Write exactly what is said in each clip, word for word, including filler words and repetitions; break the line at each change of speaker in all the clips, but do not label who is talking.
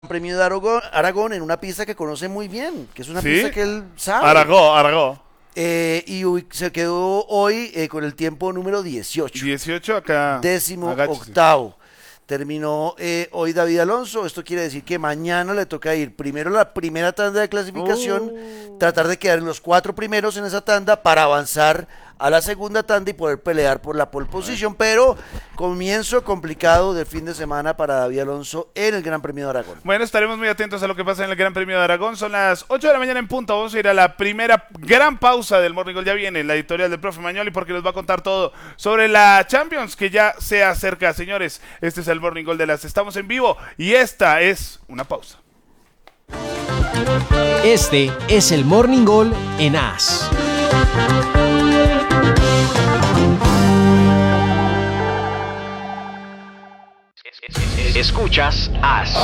Premio de Aragón, Aragón en una pista que conoce muy bien, que es una
¿Sí?
pista que él sabe.
Aragó, Aragó.
Eh, y uy, se quedó hoy eh, con el tiempo número dieciocho.
dieciocho acá.
Décimo
Agáchese.
octavo. Terminó eh, hoy David Alonso. Esto quiere decir que mañana le toca ir primero a la primera tanda de clasificación,
Oh.
tratar de quedar en los cuatro primeros en esa tanda para avanzar a la segunda tanda y poder pelear por la pole position, pero comienzo complicado del fin de semana para David Alonso en el Gran Premio de Aragón.
Bueno, estaremos muy atentos a lo que pasa en el Gran Premio de Aragón. Son las ocho de la mañana en punto. Vamos a ir a la primera gran pausa del Morning Call. Ya viene la editorial del profe Mañoli porque nos va a contar todo sobre la Champions que ya se acerca. Señores, este es el Morning Call de las Estamos en Vivo y esta es una pausa.
Este es el Morning Call en A S. Escuchas A S.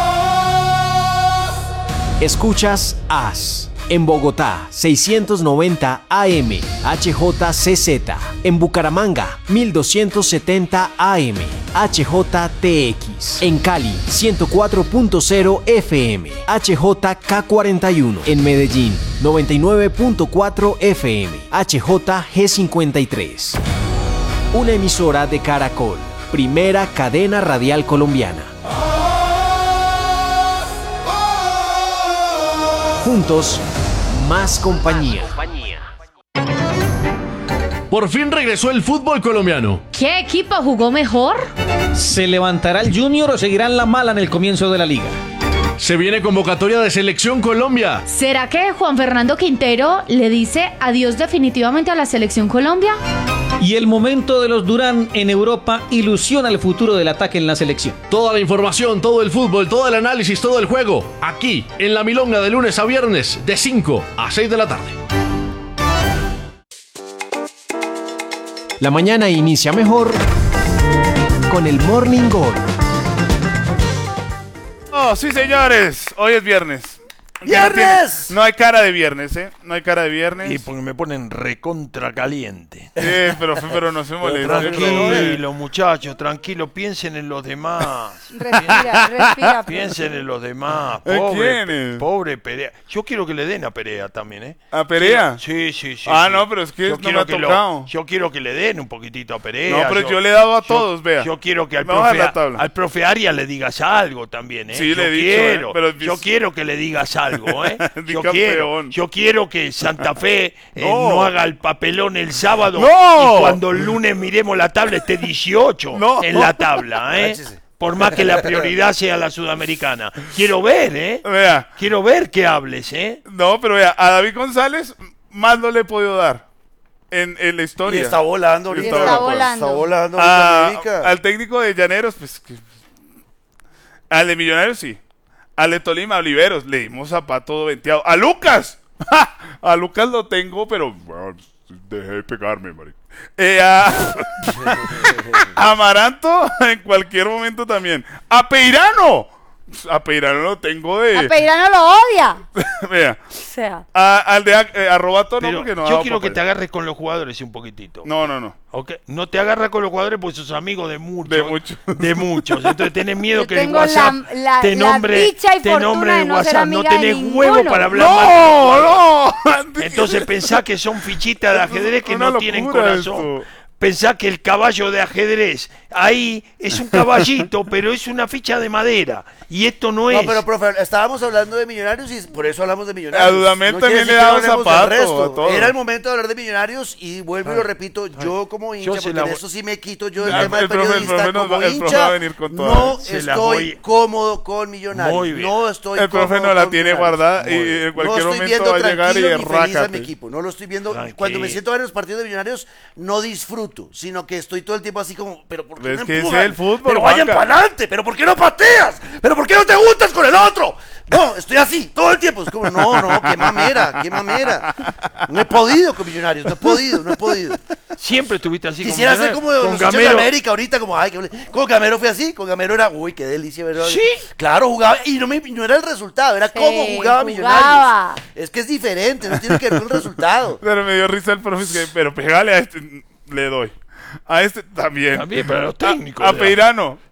Escuchas A S. En Bogotá, seiscientos noventa A M, H J C Z. En Bucaramanga, mil doscientos setenta A M, H J T X. En Cali, ciento cuatro punto cero F M, H J K cuarenta y uno. En Medellín, noventa y nueve punto cuatro F M, H J G cincuenta y tres. Una emisora de Caracol, primera cadena radial colombiana. Juntos, más compañía.
Por fin regresó el fútbol colombiano.
¿Qué equipo jugó mejor?
¿Se levantará el Junior o seguirán la mala en el comienzo de la liga?
Se viene convocatoria de Selección Colombia.
¿Será que Juan Fernando Quintero le dice adiós definitivamente a la Selección Colombia?
Y el momento de los Durán en Europa ilusiona el futuro del ataque en la selección.
Toda la información, todo el fútbol, todo el análisis, todo el juego, aquí en La Milonga de lunes a viernes de cinco a seis de la tarde.
La mañana inicia mejor con el Morning Call.
Oh, sí, señores. Hoy es viernes.
¡Viernes!
No hay cara de viernes, ¿eh? No hay cara de viernes.
Y porque me ponen recontra caliente.
Eh, pero, pero no se molesta.
Tranquilo, muchachos, tranquilo, piensen en los demás.
Respira, respira.
Piensen en los demás.
¿En
Pobre,
quiénes?
pobre Perea. Yo quiero que le den a Perea también, ¿eh?
¿A Perea?
Sí, sí, sí.
Ah,
sí.
no, pero es que
yo
no
quiero
me ha
que
tocado.
Lo, yo quiero que le den un poquito a Perea.
No, pero yo, yo le he dado a
yo,
todos, vea.
Yo quiero que al
Vamos a
profe,
la tabla.
al profe Arias le digas algo también, ¿eh?
Sí,
yo
le he dicho,
quiero,
¿eh? Pero-
yo quiero que le digas algo, ¿eh? Yo
Campeón.
quiero, yo quiero que Santa Fe eh,
No.
no haga el papelón el sábado
No.
y cuando el lunes miremos la tabla esté dieciocho
No.
en la tabla, ¿eh?
Agáchese.
Por más que la prioridad sea la sudamericana. Quiero ver, ¿eh?
Vea.
Quiero ver que hables, ¿eh?
No, pero vea, a David González más no le he podido dar en, en la
Y
historia.
está volando
Y
ahorita.
está volando.
Está volando ahorita
A-
América.
al técnico de Llaneros, pues. Que, al de Millonarios, sí. Al de Tolima, Oliveros, le dimos zapato venteado. ¡A Lucas! ¡Ja! A Lucas lo tengo, pero. Bueno, dejé de pegarme, marico. Eh, a, a Amaranto, en cualquier momento también. ¡A Peirano! A Peirano lo tengo de.
A Peirano lo odia.
Vea.
O sea,
A- al de eh, arrobato no,
Pero
porque no. ha
yo
dado
quiero que
papel.
te agarres con los jugadores un poquitito.
No, no, no.
¿Ok? No te agarras con los jugadores porque sos amigo de muchos.
De muchos.
De muchos. Entonces tenés miedo
Yo
que el
tengo
WhatsApp
la- la-
te
la
nombre,
dicha y
te
fortuna
nombre
de
el
no ser
WhatsApp. No
amiga de
tenés
ninguno.
huevo para hablar mal.
¡No! ¡No!
Entonces pensá que son fichitas de ajedrez que
Una
no tienen
locura
corazón.
esto.
Pensá que el caballo de ajedrez ahí es un caballito, pero es una ficha de madera. Y esto no es.
No, pero profe, estábamos hablando de Millonarios y por eso hablamos de Millonarios.
A Dudamel
No
también
quiere
le
decir que
he dado
no hablemos del
zapato
resto.
a todo.
Era el momento de hablar de Millonarios y vuelvo y lo repito, yo como hincha,
yo se
porque
la
en
voy-
eso sí me quito yo el
Ah,
tema
el
de
profe- el
periodista
profe nos
como
va- el profe
hincha,
va a venir con todas.
no
Se la
estoy
voy-
cómodo con Millonarios.
Muy bien.
No estoy
El profe
cómodo
no la
con
tiene
Millonarios.
guardada y
Muy bien.
en
No
cualquier
estoy
momento
viendo
va a llegar
tranquilo
y
ni feliz a mi
rácate.
equipo. No lo estoy viendo.
Tranquilo.
Cuando me siento a ver los partidos de Millonarios, no disfruto, sino que estoy todo el tiempo así como, pero ¿por qué
Es
no
que ese
empujan?
es el fútbol,
Pero vayan
Juanca.
para adelante, pero ¿por qué no pateas? ¿Pero por qué no te juntas con el otro? No, estoy así, todo el tiempo. Es como, no, no, qué mamera, qué mamera. No he podido con Millonarios, no he podido, no he podido.
Siempre estuviste así
Quisiera
con
ser como
Millonarios,
los
con
hinchas de
Gamero.
América ahorita, como, ay, que con Gamero fue así, con Gamero era, uy, qué delicia, ¿verdad?
¿Sí?
Claro, jugaba, y no, me, no era el resultado, era
Sí,
cómo jugaba
jugaba.
Millonarios. Es que es diferente, no tiene que ver con el resultado.
Pero me dio risa el profe, es que, pero pegale a este, le doy. A este también.
También, pero a los técnicos
A, a
le da.
Peirano,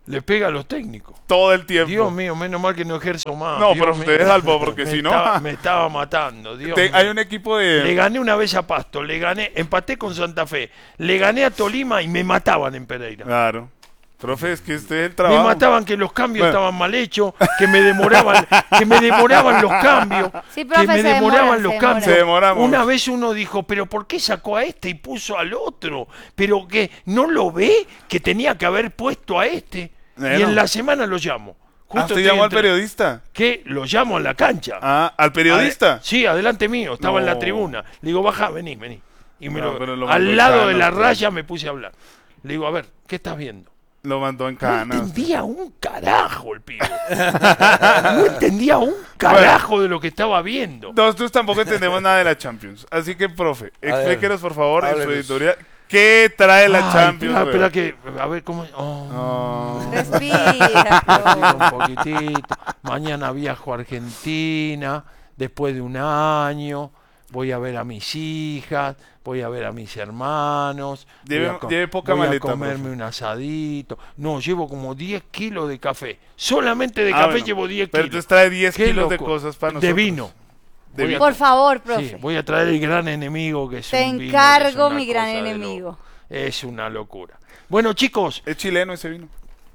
Le pega a los técnicos.
Todo el tiempo.
Dios mío, menos mal que no ejerzo más.
No,
Dios
pero
mío.
usted es salvo, porque
me
si no-
estaba- me estaba matando, Dios
Te-
mío.
hay un equipo
Le
de...
gané una vez a Pasto, le gané, empaté con Santa Fe, le gané a Tolima y me mataban en Pereira.
Claro. Profe, es que este es el
Me
trabajo.
mataban que los cambios
Bueno.
estaban mal hechos, que me demoraban, que me demoraban los cambios,
Sí, profe,
que me
se
demoraban
demora,
los
se
cambios.
Se demoramos.
Una vez uno dijo, pero ¿por qué sacó a este y puso al otro? Pero que no lo ve, que tenía que haber puesto a este. Y
Bueno.
en la semana lo llamo.
Ah,
Justo
¿usted
estoy
llamó al
entre-
periodista?
¿Qué? Lo llamo a la cancha.
Ah, ¿al periodista?
Ade- sí, adelante mío, estaba en la
No.
tribuna. Le digo, baja, vení, vení. Y me
No,
lo-
pero lo mandó
al
en
lado de
cana,
la
pues.
raya me puse a hablar. Le digo, a ver, ¿qué estás viendo?
Lo mandó en
No
cana.
entendía un carajo el pibe. No entendía un carajo de lo que estaba viendo.
Nosotros tampoco entendemos nada de la Champions. Así que, profe,
ver,
explíquenos, por favor, en su
háblenos.
editorial, ¿qué trae la
Ay,
Champions?
espera,
güey?
espera que, a ver cómo... oh.
Oh.
Respira, profe.
Un poquitito. Mañana viajo a Argentina, después de un año, voy a ver a mis hijas, voy a ver a mis hermanos,
Lleve-
voy a, co-
lleve poca
voy a
maleta,
comerme
profe.
un asadito. No, llevo como diez kilos de café. Solamente de
Ah,
café
bueno.
llevo diez
Pero
kilos.
entonces trae diez
Qué
kilos de
loco.
cosas para
De
nosotros.
vino.
De
Voy a-
vino.
Por favor,
Sí,
profe.
voy a traer el gran enemigo que es
Te
un vino, que es
encargo,
una
mi gran
cosa de
enemigo.
loco. Es una locura. Bueno, chicos,
Es chileno ese vino.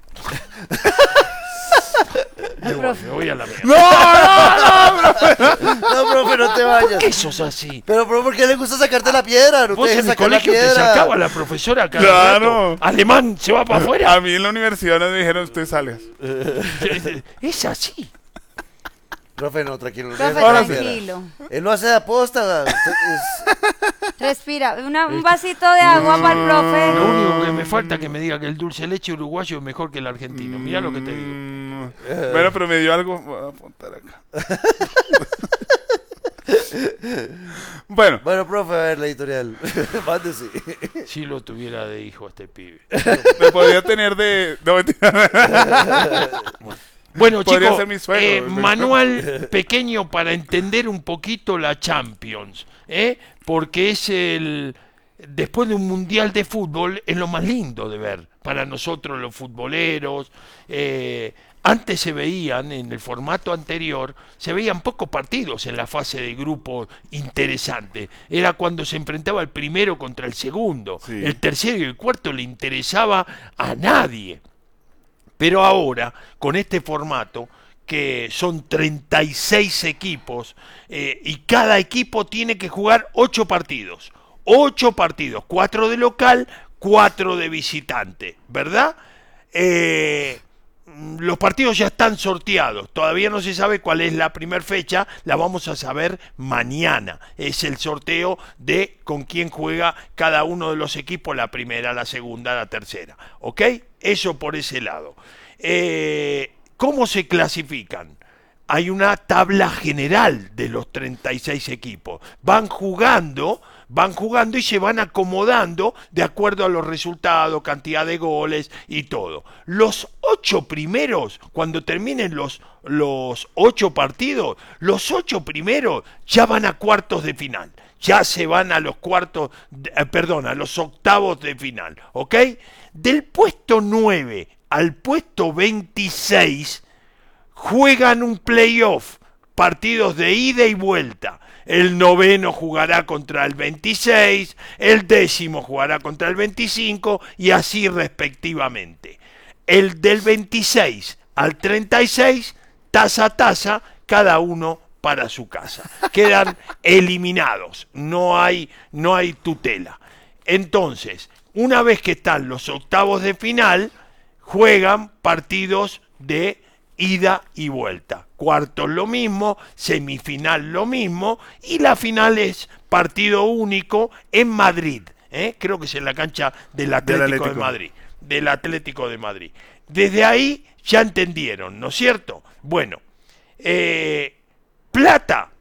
me voy, me voy a la mierda.
No, profe, no te
¿Por
vayas.
qué sos así?
Pero, profe, ¿por qué le gusta sacarte la piedra? No te
Vos
dejes
en el
sacar la
colegio te
piedra.
sacaba la profesora cada
Claro.
rato. Alemán, se va para afuera.
A mí en la universidad nos dijeron, usted sale.
Es así.
Profe, no, tranquilo. no
Profe,
dejes sacar la piedra.
tranquilo.
Él lo hace de aposta. usted es-
Respira. Una- un vasito de agua para el
Lo
profe.
único que me falta es que me diga que el dulce de leche uruguayo es mejor que el argentino. Mirá lo que te digo.
Mm, Bueno, pero me dio algo. Voy a apuntar acá. Bueno,
Bueno, profe, a ver la editorial. Mándese.
Si lo tuviera de hijo este pibe.
me podría tener de. No, mentira.
Bueno,
Podría
chicos,
ser mi suegro,
eh,
¿no?
manual pequeño para entender un poquito la Champions, ¿eh? Porque es el... Después de un mundial de fútbol, es lo más lindo de ver para nosotros los futboleros. Eh, antes se veían, en el formato anterior, se veían pocos partidos en la fase de grupo interesante. Era cuando se enfrentaba el primero contra el segundo.
Sí.
El tercero y el cuarto le interesaba a nadie. Pero ahora, con este formato, que son treinta y seis equipos, eh, y cada equipo tiene que jugar ocho partidos. Ocho partidos, cuatro de local, cuatro de visitante, ¿verdad? Eh, los partidos ya están sorteados, todavía no se sabe cuál es la primera fecha, la vamos a saber mañana. Es el sorteo de con quién juega cada uno de los equipos, la primera, la segunda, la tercera. ¿Ok? Eso por ese lado. Eh, ¿Cómo se clasifican? Hay una tabla general de los treinta y seis equipos. Van jugando, van jugando y se van acomodando de acuerdo a los resultados, cantidad de goles y todo. Los ocho primeros, cuando terminen los, los ocho partidos, los ocho primeros ya van a cuartos de final. Ya se van a los cuartos, de- eh, perdón, a los octavos de final, ¿ok? Del puesto nueve al puesto veintiséis juegan un playoff, partidos de ida y vuelta. El noveno jugará contra el veintiséis, el décimo jugará contra el veinticinco y así respectivamente. El del veintiséis al treinta y seis, taza a taza, cada uno para su casa. Quedan eliminados, no hay, no hay tutela. Entonces, una vez que están los octavos de final, juegan partidos de ida y vuelta. Cuartos lo mismo, semifinal lo mismo, y la final es partido único en Madrid. ¿eh? Creo que es en la cancha del Atlético,
Atlético.
de Madrid. Del Atlético de Madrid. Desde ahí ya entendieron, ¿no es cierto? Bueno, eh, plata,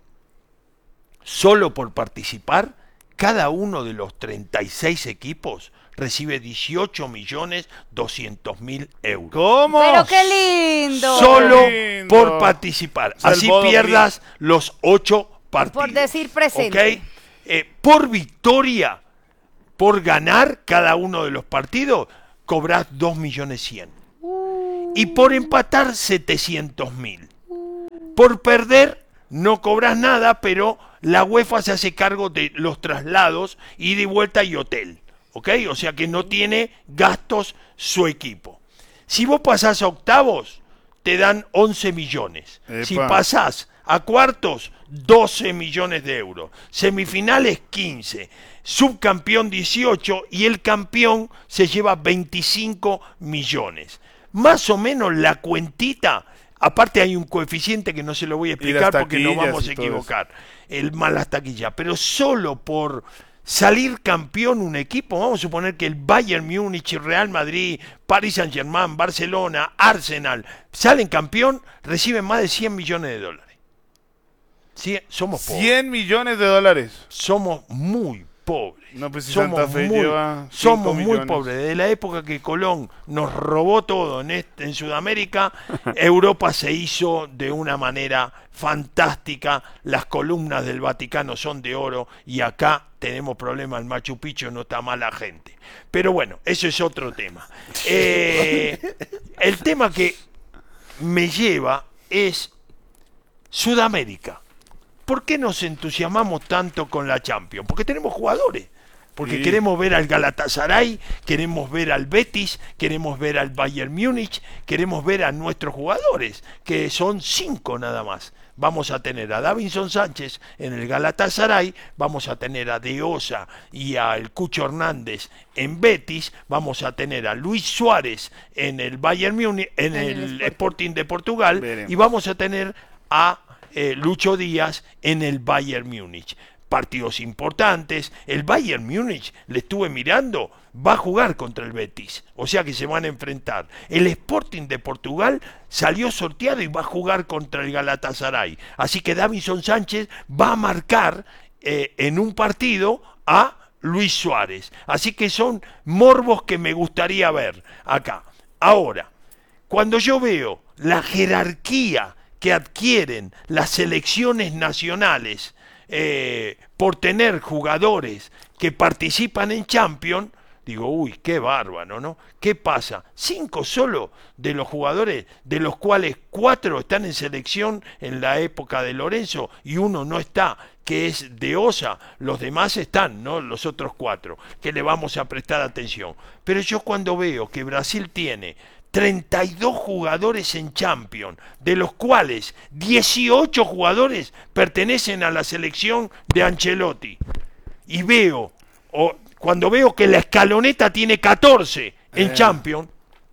solo por participar, cada uno de los treinta y seis equipos recibe dieciocho millones doscientos mil euros.
¿Cómo?
Pero qué lindo.
Solo
lindo.
por participar.
O sea, el
Así
bodo
pierdas los ocho partidos.
Por decir presente.
¿Ok? Eh, por victoria, por ganar cada uno de los partidos, cobras dos millones cien. y por empatar setecientos mil. Por perder no cobras nada, pero la UEFA se hace cargo de los traslados, ida y vuelta y hotel, ¿ok? O sea que no tiene gastos su equipo. Si vos pasás a octavos, te dan once millones.
Epa.
Si pasás a cuartos, doce millones de euros. Semifinales, quince. Subcampeón, dieciocho. Y el campeón se lleva veinticinco millones. Más o menos la cuentita. Aparte hay un coeficiente que no se lo voy a explicar porque no vamos a equivocar. El más las taquillas. Pero solo por salir campeón un equipo, vamos a suponer que el Bayern Múnich, Real Madrid, Paris Saint-Germain, Barcelona, Arsenal, salen campeón, reciben más de cien millones de dólares. ¿Sí? Somos pobres.
cien millones de dólares.
Somos muy pobres.
No, pues si
somos
Santa Fe
muy,
lleva cinco
somos muy
millones.
pobres. Desde la época que Colón nos robó todo en, este, en Sudamérica, Europa se hizo de una manera fantástica. Las columnas del Vaticano son de oro y acá tenemos problemas. El Machu Picchu no está mala gente. Pero bueno, eso es otro tema. Eh, el tema que me lleva es Sudamérica. ¿Por qué nos entusiasmamos tanto con la Champions? Porque tenemos jugadores. Porque sí. Queremos ver al Galatasaray, queremos ver al Betis, queremos ver al Bayern Múnich, queremos ver a nuestros jugadores, que son cinco nada más. Vamos a tener a Davinson Sánchez en el Galatasaray, vamos a tener a De Osa y al Cucho Hernández en Betis, vamos a tener a Luis Suárez en el Bayern Múnich, en el, el Sporting. Sporting de Portugal, Veremos. Y vamos a tener a eh, Lucho Díaz en el Bayern Múnich. Partidos importantes. El Bayern Múnich, le estuve mirando, va a jugar contra el Betis, o sea que se van a enfrentar. El Sporting de Portugal salió sorteado y va a jugar contra el Galatasaray, así que Davinson Sánchez va a marcar eh, en un partido a Luis Suárez, así que son morbos que me gustaría ver acá. Ahora, cuando yo veo la jerarquía que adquieren las selecciones nacionales Eh, por tener jugadores que participan en Champions, digo, uy, qué bárbaro, ¿no? ¿Qué pasa? Cinco solo de los jugadores, de los cuales cuatro están en selección en la época de Lorenzo y uno no está, que es De Osa, los demás están, ¿no? Los otros cuatro, que le vamos a prestar atención. Pero yo cuando veo que Brasil tiene treinta y dos jugadores en Champions, de los cuales dieciocho jugadores pertenecen a la selección de Ancelotti. Y veo, o cuando veo que la escaloneta tiene catorce en eh. Champions,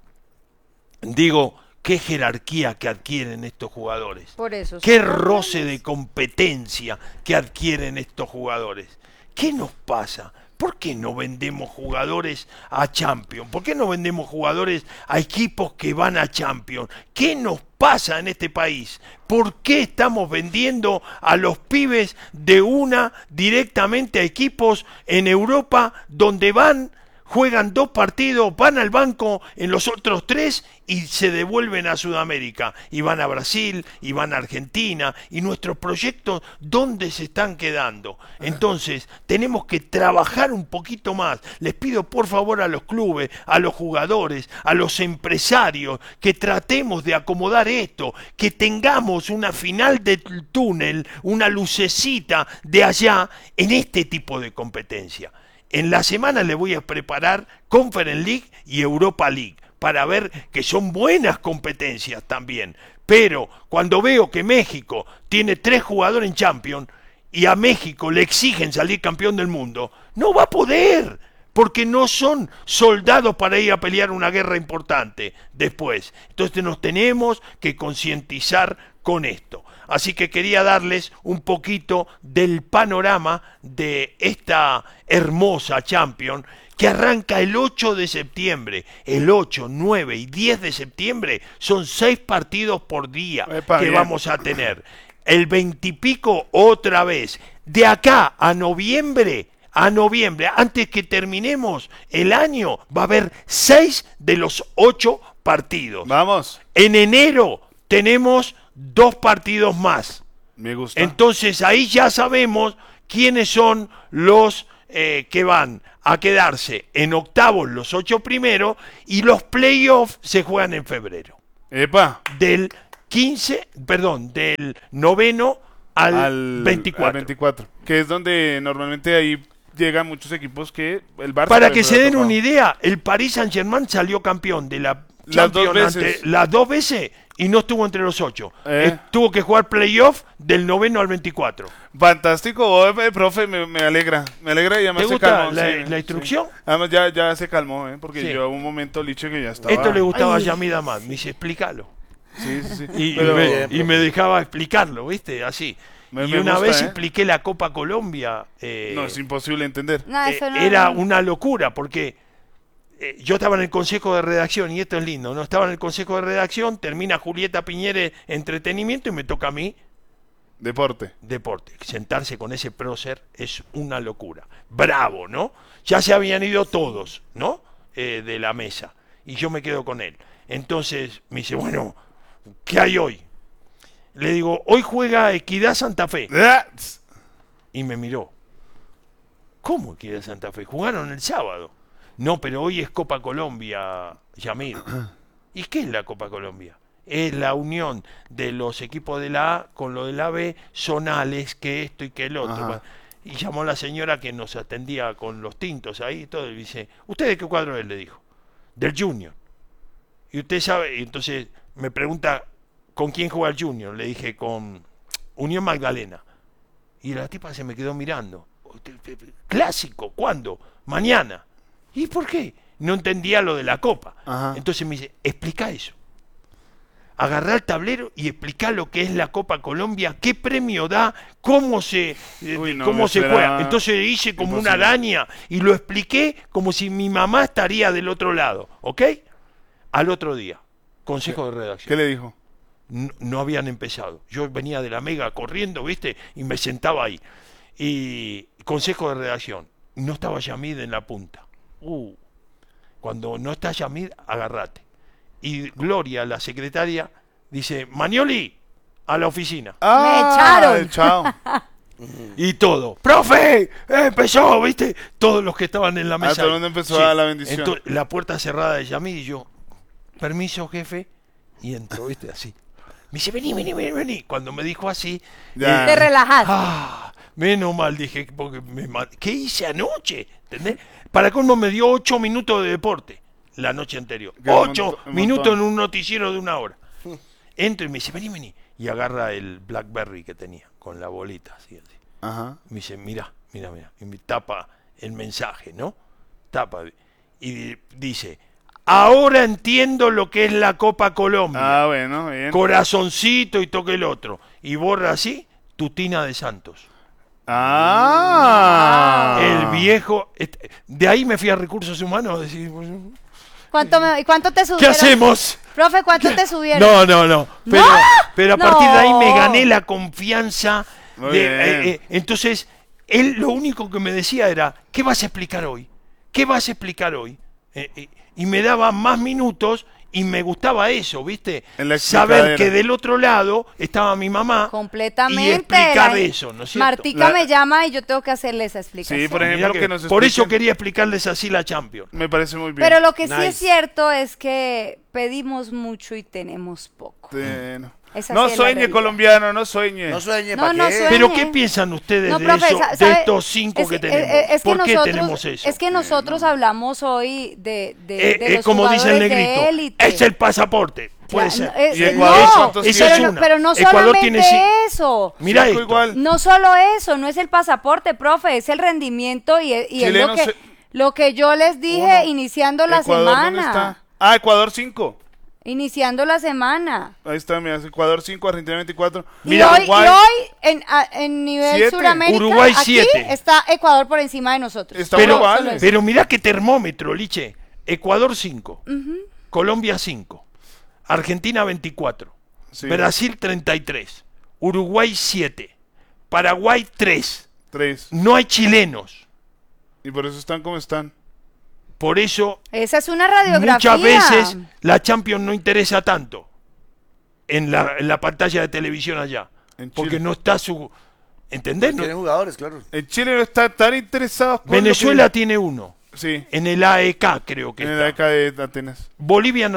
digo, qué jerarquía que adquieren estos jugadores.
Por eso,
qué roce de competencia que adquieren estos jugadores. ¿Qué nos pasa? ¿Por qué no vendemos jugadores a Champions? ¿Por qué no vendemos jugadores a equipos que van a Champions? ¿Qué nos pasa en este país? ¿Por qué estamos vendiendo a los pibes de una directamente a equipos en Europa donde van, juegan dos partidos, van al banco en los otros tres y se devuelven a Sudamérica? Y van a Brasil, y van a Argentina, y nuestros proyectos, ¿dónde se están quedando? Entonces, tenemos que trabajar un poquito más. Les pido por favor a los clubes, a los jugadores, a los empresarios, que tratemos de acomodar esto, que tengamos una final de túnel, una lucecita de allá en este tipo de competencia. En la semana le voy a preparar Conference League y Europa League para ver que son buenas competencias también. Pero cuando veo que México tiene tres jugadores en Champions y a México le exigen salir campeón del mundo, no va a poder, porque no son soldados para ir a pelear una guerra importante después. Entonces nos tenemos que concientizar con esto. Así que quería darles un poquito del panorama de esta hermosa Champions que arranca el ocho de septiembre. El ocho, nueve y diez de septiembre son seis partidos por día Epa, que bien. vamos a tener. El veinte y pico otra vez. De acá a noviembre, a noviembre, antes que terminemos el año, va a haber seis de los ocho partidos.
Vamos.
En enero tenemos dos partidos más.
Me gusta.
Entonces ahí ya sabemos quiénes son los eh, que van a quedarse en octavos, los ocho primeros, y los playoffs se juegan en febrero.
Epa.
Del quince, perdón, del noveno al,
Al
veinticuatro.
al veinticuatro. Que es donde normalmente ahí llegan muchos equipos que el Barça...
Para
por
que
ejemplo,
se
le ha
den
tocado.
una idea, el Paris Saint-Germain salió campeón de la
Las dos
Champions
veces.
ante- las dos veces y no estuvo entre los ocho.
Eh.
Eh, tuvo que jugar playoff del noveno al veinticuatro.
Fantástico, oh, eh, profe, me, me alegra. Me alegra y además
¿Te
se
gusta
calmó.
la-
sí,
la
sí.
instrucción?
Además ya, ya se calmó, ¿eh? Porque
Sí.
yo un momento liche que ya estaba...
Esto le gustaba
Ay.
a Yamida más. Me dice, explícalo.
Sí, sí, sí.
Y,
Pero-
y me, y me dejaba explicarlo, ¿viste? Así.
Me-
y
me
una
gusta,
vez
¿eh?
expliqué la Copa Colombia. eh,
No, es imposible entender.
No,
eh,
eso no.
era una locura porque eh, yo estaba en el consejo de redacción y esto es lindo, ¿no? Estaba en el consejo de redacción, termina Julieta Piñere entretenimiento y me toca a mí
Deporte.
deporte. Sentarse con ese prócer es una locura. Bravo, ¿no? Ya se habían ido todos, ¿no? Eh, de la mesa. Y yo me quedo con él. Entonces me dice, bueno, ¿qué hay hoy? Le digo, hoy juega Equidad Santa Fe.
Ah, tss.
Y me miró. ¿Cómo Equidad Santa Fe? Jugaron el sábado. No, pero hoy es Copa Colombia, Yamir. ¿Y qué es la Copa Colombia? Es la unión de los equipos de la A con lo de la B, zonales, que esto y que el otro.
Ajá.
Y llamó la señora que nos atendía con los tintos ahí y todo, y dice, ¿usted de qué cuadro es? Le dijo. Del Junior. Y usted sabe, y entonces me pregunta, ¿con quién juega el Junior? Le dije, con Unión Magdalena. Y la tipa se me quedó mirando. Clásico, ¿cuándo? Mañana. ¿Y por qué? No entendía lo de la copa.
Ajá.
Entonces me dice, explica eso. Agarrá el tablero y explica lo que es la Copa Colombia, qué premio da, cómo se, eh,
Uy, no,
cómo
eso
se
era
juega. Entonces hice como una
imposible.
araña y lo expliqué como si mi mamá estaría del otro lado, ¿ok? Al otro día, consejo de redacción.
¿Qué le dijo?
No, no habían empezado. Yo venía de la Mega corriendo, ¿viste? Y me sentaba ahí. Y consejo de redacción. No estaba Yamid en la punta. Uh, cuando no está Yamid, agarrate. Y Gloria, la secretaria, dice, Manioli, a la oficina.
Ah,
echaron.
chao.
Y todo. ¡Profe! eh, empezó, ¿viste? Todos los que estaban en la mesa.
todo el mundo empezó a dar la bendición.
Entonces, la puerta cerrada de Yamid y yo, permiso, jefe. Y entró, ¿viste? Así. Me dice, vení, vení, vení, vení. Cuando me dijo así,
Ya.
eh,
Te relajaste.
ah, menos mal, dije, porque me ma- ¿qué hice anoche? ¿Entendés? Para colmo me dio ocho minutos de deporte la noche anterior.
Que un
Ocho
monto- un
minutos
montón.
en un noticiero de una hora. Entro y me dice, vení, vení. Y agarra el Blackberry que tenía, con la bolita, así, así.
Ajá.
Me dice, mira, mira, mira. Y me tapa el mensaje, ¿no? Tapa. Y di- dice, ahora entiendo lo que es la Copa Colombia.
Ah, bueno, bien.
Corazoncito y toque el otro. Y borra así, Tutina de Santos.
Ah.
El viejo. et- De ahí me fui a Recursos Humanos a decir, bueno,
¿Cuánto, me- ¿Cuánto te
¿qué
subieron?
hacemos?
Profe, ¿cuánto te subieron?
No, no, no. Pero,
¡No!
pero a partir de ahí me
No.
gané la confianza.
Muy
de-
bien.
eh, eh, entonces, él lo único que me decía era, ¿qué vas a explicar hoy? ¿Qué vas a explicar hoy? Eh, eh, y me daba más minutos y me gustaba eso, ¿viste?
En la
Saber
explicadera.
que del otro lado estaba mi mamá.
Completamente.
Y explicar
La-
eso, ¿no es cierto?
Martica
La-
me llama y yo tengo que hacerle esa explicación.
Sí, por
Mira
ejemplo,
que-
que, nos
por eso
expliquen.
quería explicarles así la Champions.
Me parece muy bien.
Pero lo que sí
Nice.
es cierto es que pedimos mucho y tenemos poco.
Bueno.
Esa
No
sí es la
sueñe,
realidad.
colombiano, no sueñe.
No sueñe,
No,
¿pa'
no
qué?
sueñe.
Pero ¿qué piensan ustedes
No,
de,
profe,
eso,
sa-
de
sabe-
estos cinco
es-
que
es-
tenemos?
es- es que
¿Por qué
nosotros-
tenemos eso?
Es que nosotros hablamos hoy de, de,
Eh,
de
eh,
los
como dice el
jugadores de
negrito,
élite.
es el pasaporte. Puede
Claro,
ser.
es-
¿Y
eh,
Ecuador
no,
cuántos
Esa
tiene?
es
pero,
una.
pero no
Ecuador
solamente
tiene cinco.
eso.
Mira
Cinco
esto.
igual.
No solo eso, no es el pasaporte, profe, es el rendimiento y, y es lo
Chileno
que,
se-
lo que yo les dije
Uno.
iniciando la
Ecuador, ¿dónde
semana.
está? Ah, Ecuador cinco.
Iniciando la semana.
Ahí está, mira, Ecuador cinco, Argentina veinticuatro.
Mira,
y hoy,
Uruguay,
y hoy en, a- en nivel
Siete.
Suramérica,
Uruguay,
aquí
siete.
está Ecuador por encima de nosotros.
Está
Pero,
Uruguay.
Solo eso.
pero mirá qué termómetro, Liche. Ecuador cinco, Colombia cinco, Argentina veinticuatro,
Sí.
Brasil treinta y tres, Uruguay siete, Paraguay tres.
tres.
No hay chilenos.
Y por eso están como están.
Por eso
Esa es una radiografía.
muchas veces la Champions no interesa tanto en la, en la pantalla de televisión allá.
En
Porque
Chile.
no está su... ¿Entendés? No-
Tienen jugadores, claro.
En Chile no están tan interesados con lo
Venezuela
que-
tiene uno.
Sí,
En el A E K creo que
en
está.
la década de Atenas.
Bolivia no tiene.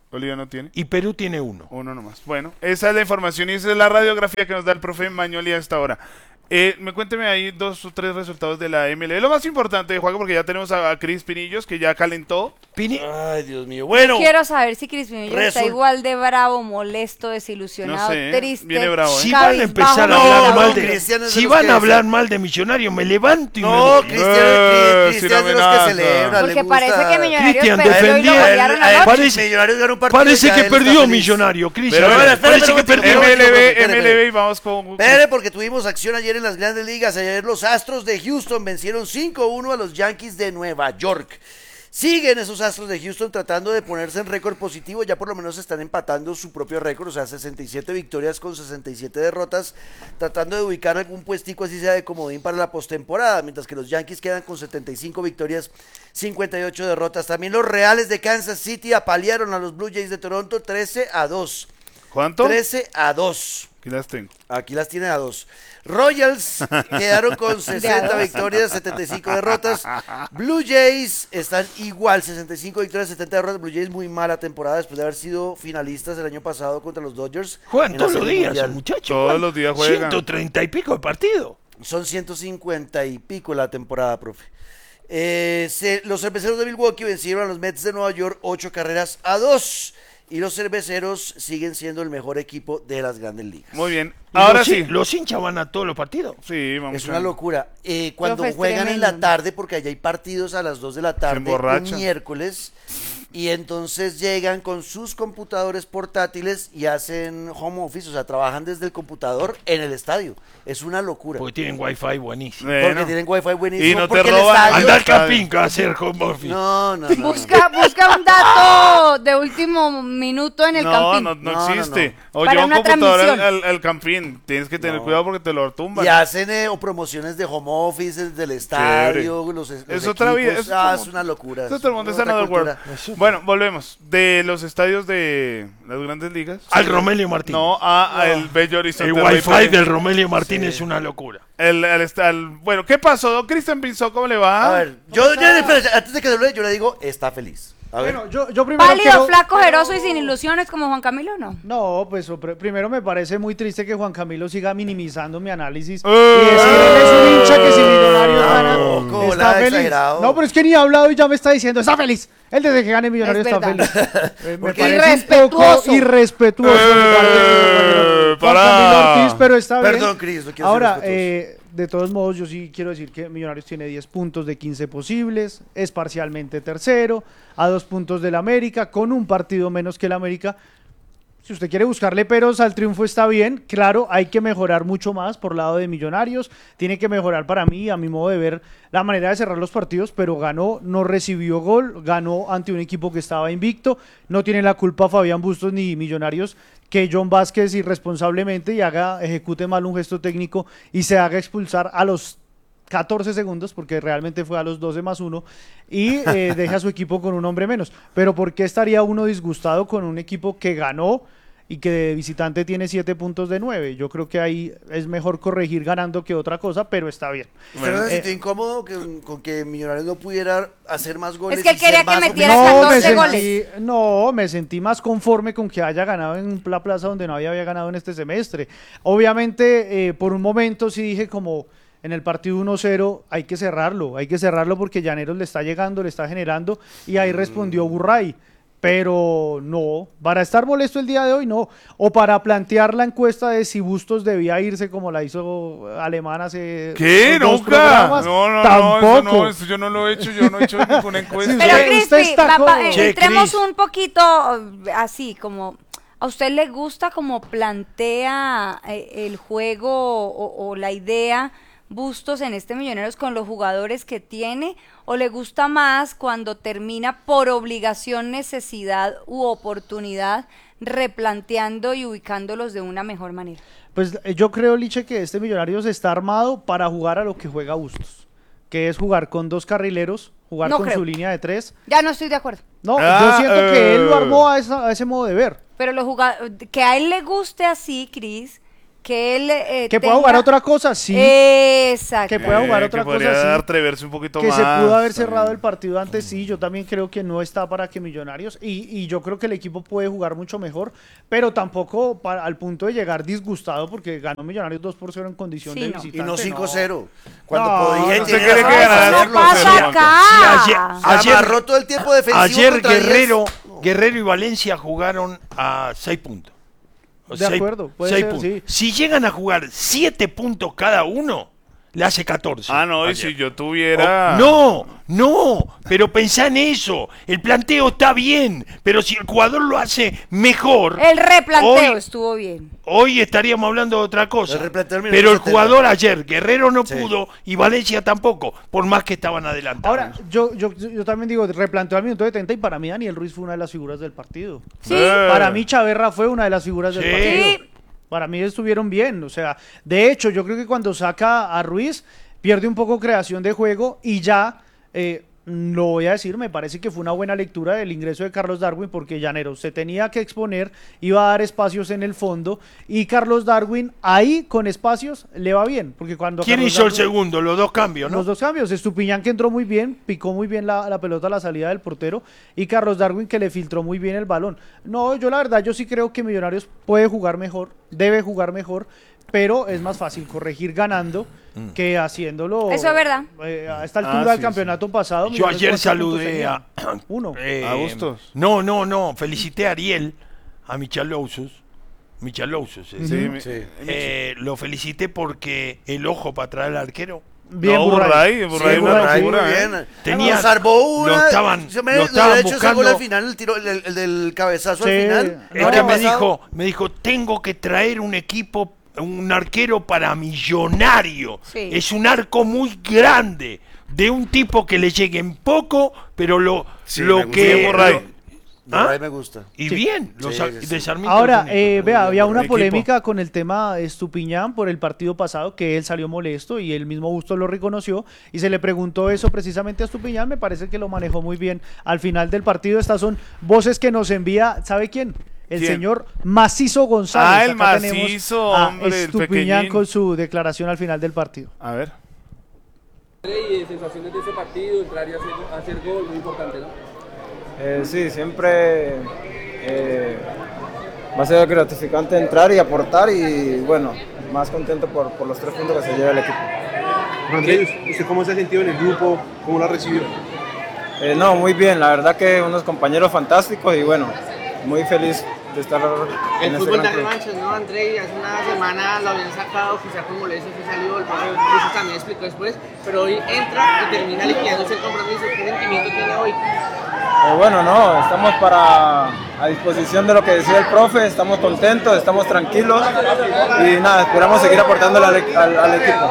Bolivia no tiene.
Y Perú tiene uno.
Uno nomás. Bueno, esa es la información y esa es la radiografía que nos da el profe Mañoli a esta hora. Eh, me cuénteme ahí dos o tres resultados de la M L B. Lo más importante de juego, porque ya tenemos a, a Cris Pinillos, que ya calentó.
Pini,
Ay, Dios mío. Bueno,
Quiero saber si Cris Pinillo está
Resul-
igual de bravo, molesto, desilusionado,
No sé,
triste.
viene bravo, ¿eh?
si van a
cabizbajo,
empezar a
No,
hablar
no,
mal de,
Cristian es de
si
los
van
que
a hablar
dicen-
mal de Millonarios, me levanto y
no,
me voy.
Cristian,
Eh,
Cristian
sin
es de los que
amenaza.
celebra. le
Porque
gusta-
parece que Millonarios
Cristian,
perdió y lo
defendió-
golearon
A él-
anoche.
Parece-
Millonarios ganó un partido.
Parece
ya
que
él está
perdió
feliz.
Millonario, Cristian.
Pero,
espera, espera,
Parece que
espera,
perdió.
espera,
M L B,
espere,
M L B y vamos con...
Espere, porque tuvimos acción ayer en las grandes ligas. Ayer los Astros de Houston vencieron cinco uno a los Yankees de Nueva York. Siguen esos Astros de Houston tratando de ponerse en récord positivo, ya por lo menos están empatando su propio récord, o sea, sesenta y siete victorias con sesenta y siete derrotas, tratando de ubicar algún puestico así sea de comodín para la postemporada, mientras que los Yankees quedan con setenta y cinco victorias, cincuenta y ocho derrotas. También los Reales de Kansas City apalearon a los Blue Jays de Toronto trece a dos.
¿Cuánto?
trece a dos.
Aquí las tengo.
Aquí las tiene a dos. Royals quedaron con sesenta victorias, setenta y cinco derrotas. Blue Jays están igual, sesenta y cinco victorias, setenta derrotas. Blue Jays muy mala temporada después de haber sido finalistas el año pasado contra los Dodgers.
Juegan
en la
todos los
Serie
días,
Mundial.
esos muchachos.
Todos
juegan
los días juegan.
ciento treinta y pico de partido.
Son ciento cincuenta y pico la temporada, profe. Eh, se- los cerveceros de Milwaukee vencieron a los Mets de Nueva York ocho carreras a dos. Y los cerveceros siguen siendo el mejor equipo de las grandes ligas.
Muy bien.
Y
Ahora
los,
sí.
Los hinchas van a todos los partidos.
Sí, vamos
Es una
a-
locura. Eh, cuando
Profe, es
juegan en
tremendo.
la tarde, porque allá hay partidos a las dos de la tarde, un
emborrachan.
miércoles, y entonces llegan con sus computadores portátiles y hacen home office, o sea, trabajan desde el computador en el estadio. Es una locura.
Porque tienen wifi buenísimo.
Bueno.
Porque tienen wifi buenísimo.
Y no te
porque el
roban.
estadio-
Anda al
estadio.
camping a hacer home office.
No, no, no, no.
Busca, busca un dato de último minuto en el
No,
campín.
no, no
No, no,
existe.
no.
O
Para
lleva un
una
computador al,
transmisión.
al- al campín. Tienes que tener
No.
cuidado porque te lo tumban.
Y hacen eh, o promociones de home office del estadio, los, los
Es otra vida,
equipos.
es
Ah,
como-
es una locura.
Esto todo el mundo
es
está en
otra
Another World.
cultura.
Bueno, volvemos. De los estadios de las grandes ligas.
Al Romelio Martínez.
No, a, a el Bello Horizonte.
El
Rey
wifi
Pelé.
del Romelio Martínez es una locura.
El, el, est- el- bueno, ¿qué pasó? Don Cristian Pinzó, ¿cómo le va?
A ver, yo, yo espérate, antes de que se lo lea, yo le digo, está feliz. A ver.
Bueno, yo, yo primero
Válido,
quiero-
flaco, jeroso y sin ilusiones como Juan Camilo, ¿no?
No, pues o pr- primero me parece muy triste que Juan Camilo siga minimizando mi análisis
Eh.
y decir él es un hincha que si Millonarios gana
Tampoco,
está
nada
feliz.
exagerado.
No, pero es que ni ha hablado y ya me está diciendo, está feliz. Él desde que gane Millonarios
Es
está
verdad.
feliz. Eh, me
Porque-
parece un poco
Irrespetuoso.
irrespetuoso. de mi parte,
Eh,
Juan
pará.
Camilo Ortiz, pero está bien.
Perdón, Cris, no quiero ser
Ahora,
respetuoso.
eh, de todos modos, yo sí quiero decir que Millonarios tiene diez puntos de quince posibles, es parcialmente tercero, a dos puntos del América, con un partido menos que el América. Si usted quiere buscarle peros al triunfo está bien, claro, hay que mejorar mucho más por lado de Millonarios, tiene que mejorar para mí, a mi modo de ver, la manera de cerrar los partidos, pero ganó, no recibió gol, ganó ante un equipo que estaba invicto, no tiene la culpa Fabián Bustos ni Millonarios que John Vázquez irresponsablemente y haga, ejecute mal un gesto técnico y se haga expulsar a los catorce segundos, porque realmente fue a los doce más uno, y eh, deja a su equipo con un hombre menos. Pero ¿por qué estaría uno disgustado con un equipo que ganó y que de visitante tiene siete puntos de nueve? Yo creo que ahí es mejor corregir ganando que otra cosa, pero está bien.
¿Usted no se
eh,
sintió incómodo que- con que Millonarios no pudiera hacer más goles?
Es que él
y ser
quería que
más
metiera
ofensivo?
No, me
catorce
sentí, no, me sentí más conforme con que haya ganado en la plaza donde no había, había ganado en este semestre. Obviamente, eh, por un momento sí dije como en el partido uno cero hay que cerrarlo, hay que cerrarlo porque Llaneros le está llegando, le está generando y ahí respondió Burray. Pero no, para estar molesto el día de hoy no, o para plantear la encuesta de si Bustos debía irse como la hizo Alemán hace
¿Qué?
dos
Nunca.
programas,
No, no,
tampoco.
no, eso no, eso yo no lo he hecho, yo no he hecho ninguna encuesta.
Pero
Usted- usted
Crispy,
está
papá,
como-
eh,
Che,
entremos
Cris.
un poquito eh, así, como a usted le gusta como plantea eh, el juego o, o la idea Bustos en este Millonarios con los jugadores que tiene, o le gusta más cuando termina por obligación, necesidad u oportunidad replanteando y ubicándolos de una mejor manera.
Pues eh, yo creo, Liche, que este Millonarios está armado para jugar a lo que juega Bustos, que es jugar con dos carrileros, jugar
No
con
creo.
su línea de tres.
Ya no estoy de acuerdo.
No,
Ah,
yo siento que él lo
eh.
armó a, esa- a ese modo de ver.
Pero los jugadores, que a él le guste así, Cris, que él eh,
Que pueda
tenga-
jugar otra cosa, sí.
Exacto.
Que pueda jugar
Eh,
otra
que podría
cosa, sí.
atreverse un poquito
Que
más.
se pudo haber
también.
cerrado el partido antes, sí, yo también creo que no está para que Millonarios, y, y yo creo que el equipo puede jugar mucho mejor, pero tampoco para, al punto de llegar disgustado porque ganó Millonarios dos por cero en condición
Sí,
de
no.
visitante.
Y no cinco
no.
cero. Cuando
No,
podía y
no
se
tenía
quiere
la
que
fuerza de
ganara
Eso
hacerlo,
no
se
pasa
levantó.
acá.
Sí, ayer-
Se amarró todo el tiempo defensivo
Ayer
contra diez.
Guerrero,
No.
Guerrero y Valencia jugaron a seis puntos. O
De
seis-
acuerdo, puede
seis
ser,
puntos.
sí.
Si llegan a jugar siete puntos cada uno, le hace catorce.
Ah, no, y
ayer.
si yo tuviera.
Oh, no, no, pero pensá en eso. El planteo está bien, pero si el jugador lo hace mejor.
El replanteo
hoy,
estuvo bien.
hoy estaríamos hablando de otra cosa.
El replanteo del minuto
Pero el
setenta.
jugador ayer, Guerrero no
Sí.
pudo y Valencia tampoco, por más que estaban adelantados.
Ahora, yo, yo, yo también digo, replanteo al minuto setenta y para mí Daniel Ruiz fue una de las figuras del partido.
Sí.
Eh.
Para mí Chaverra fue una de las figuras del
Sí.
partido.
Sí.
Para mí estuvieron bien, o sea, de hecho yo creo que cuando saca a Ruiz pierde un poco creación de juego y ya, eh, lo voy a decir, me parece que fue una buena lectura del ingreso de Carlos Darwin porque Llanero se tenía que exponer, iba a dar espacios en el fondo y Carlos Darwin ahí con espacios le va bien, porque cuando
¿Quién
Carlos
hizo el
Darwin-
segundo? Los dos cambios, ¿no?
Los dos cambios, Estupiñán que entró muy bien, picó muy bien la, la pelota a la salida del portero y Carlos Darwin que le filtró muy bien el balón. No, yo la verdad, yo sí creo que Millonarios puede jugar mejor, debe jugar mejor, pero es más fácil corregir ganando que haciéndolo
Eso es verdad.
eh, a esta altura
Ah,
del
sí,
campeonato pasado.
Yo
Millonarios,
ayer
¿cuántos puntos
saludé
tenía?
a...
Uno.
Eh,
¿A Bustos?
No, no, no. Felicité a Ariel, a Michalousos. Michalousos. eh.
Sí, mi-
Sí.
Eh, lo felicité porque el ojo para traer al arquero.
Bien,
no,
Burray.
Burray, Burray,
Sí,
una
Burray,
locura,
muy
¿eh?
bien.
Tenía-
Nos salvó una.
lo estaban-
se me,
lo
le
estaban
hubiera hecho ese gol
buscando.
al final, el, tiro, el, el del cabezazo
Sí.
al final.
No,
Es que
había
me
pasado.
dijo, me dijo, tengo que traer un equipo, un arquero para Millonario.
Sí.
Es un arco muy grande, de un tipo que le llegue en poco, pero lo,
Sí,
lo
me gusta
que...
Bien, Burray.
lo-
Por
¿Ah?
ahí me gusta.
Y
Sí.
bien, los
Sí,
ar-
sí.
de Sarmiento
Ahora,
los
eh,
únicos.
vea, había una
Equipo.
polémica con el tema Estupiñán por el partido pasado, que él salió molesto y el mismo Bustos lo reconoció y se le preguntó eso precisamente a Estupiñán, me parece que lo manejó muy bien al final del partido. Estas son voces que nos envía, ¿sabe quién? El
¿Quién?
señor Macizo González.
Ah, el
Acá tenemos
Macizo,
a
hombre, el
Estupiñán
pequeñín.
con su declaración al final del partido.
A ver.
Y sensaciones de ese partido, entrar y hacer, hacer gol, muy importante, ¿no?
Eh, sí, siempre eh, va a ser gratificante entrar y aportar y bueno, más contento por, por los tres puntos que se lleva el equipo.
Andrés, ¿usted cómo se ha sentido en el grupo? ¿Cómo lo ha recibido?
Eh, no, muy bien, la verdad que unos compañeros fantásticos y bueno, muy feliz de estar en
El
este
fútbol
gran
da
club.
revanchas, ¿no, André? Hace una semana lo habían sacado, quizá con molestias se salió, el profe Russo también explicó después, pero hoy entra y termina liquidándose el compromiso. ¿Qué sentimiento tiene hoy?
Eh, bueno, no, estamos para a disposición de lo que decía el profe, estamos contentos, estamos tranquilos y nada, esperamos seguir aportándole al, al- al equipo.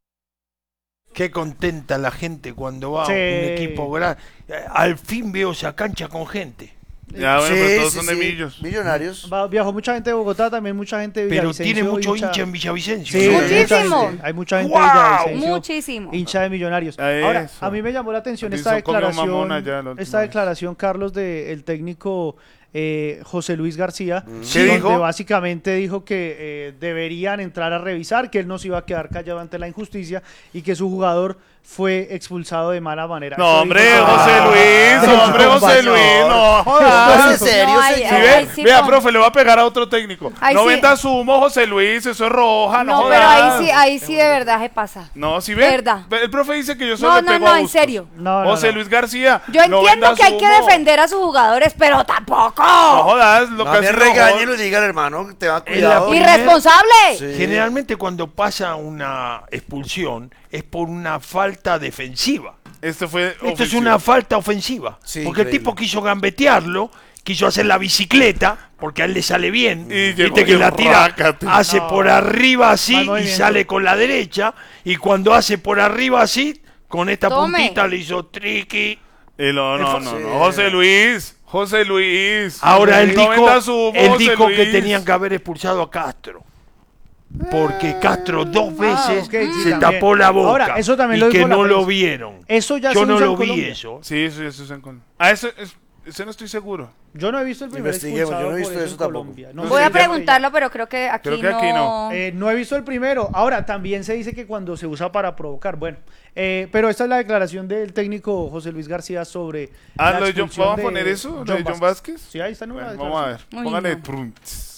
Qué contenta la gente cuando va
Sí.
un equipo grande. Eh, Al fin veo esa cancha con gente.
Ya, bueno,
Sí,
pero todos
sí,
son
sí.
de Millos.
Millonarios.
Va- viajó mucha gente de Bogotá, también mucha gente de
Pero
Villavicencio.
tiene mucho hincha en Villavicencio.
Sí,
¿no?
hay mucha
Muchísimo.
gente, hay mucha gente
¡Guau!
de Villavicencio,
Muchísimo.
hincha de Millonarios.
A
Ahora,
eso.
a mí me llamó la atención
Porque
esta
eso comió
declaración,
mamona ya la última
esta
vez.
declaración, Carlos, del técnico eh, José Luis García,
¿Qué
donde
dijo?
básicamente dijo que eh, deberían entrar a revisar, que él no se iba a quedar callado ante la injusticia y que su jugador fue expulsado de mala manera.
No,
Eso
hombre,
dijo-
José Luis,
Ah,
hombre,
no,
José
no,
Luis, no
¿Es
jodas.
en serio,
No, ay,
señor?
Si
ay,
ve,
ay, sí,
vea,
con-
profe, le va a pegar a otro técnico.
Ay,
no
sí.
venda su humo, José Luis, eso es roja, no,
No, pero
jodas.
ahí sí, ahí sí de verdad se pasa.
No, si ve,
Verdad.
el profe dice que yo solo
No,
le
no,
pego
no,
a
en
Bustos.
serio.
No, no,
José
no.
Luis García.
Yo
no
entiendo
venda
que hay
su
que
humo.
defender a sus jugadores, pero tampoco.
No jodas, lo
No
que
me
hace
regañen y le diga al hermano que te va
En la
cuidado.
primera-
¡Irresponsable!
Sí.
Generalmente cuando pasa una expulsión es por una falta defensiva.
Esto fue
Esto es
ofensivo.
una falta ofensiva.
Sí,
porque el
increíble.
tipo quiso gambetearlo, quiso hacer la bicicleta, porque a él le sale bien.
Y llegó
Viste que
y
la tira,
rácate.
hace
No.
por arriba así
Mal
y
movimiento.
sale con la derecha. Y cuando hace por arriba así, con esta
Tome.
puntita le hizo triqui.
Y no, no,
Eso
no,
sí.
no, José Luis, José Luis.
Ahora él
no
dijo,
venda su humo,
él
José
dijo que
Luis.
tenían que haber expulsado a Castro. Porque Castro dos veces
Ah, ok, sí,
se
también.
tapó la boca
Ahora, eso también
y
lo
que
dijo la
no lo
prensa.
vieron.
Eso ya
Yo
se
no
usa en
lo vi
Colombia.
eso.
Sí, eso, eso es en con... Ah, eso es... Ese no estoy seguro.
Yo no he visto el primer
Investiguemos,
expulsado
yo no he visto
por
eso
en
tampoco.
Colombia. No
Voy
sé,
a
ya-
preguntarlo, pero creo que aquí,
Creo que aquí no.
Eh, no he visto el primero. Ahora, también se dice que cuando se usa para provocar. Bueno, eh, pero esta es la declaración del técnico José Luis García sobre.
Ah,
la
lo de John,
expulsión
¿vamos a
de
poner eso? ¿Lo de John Vázquez?
Sí, ahí está en una
Bueno, vamos a ver.
declaración.
Póngale.
Uy,
Prun.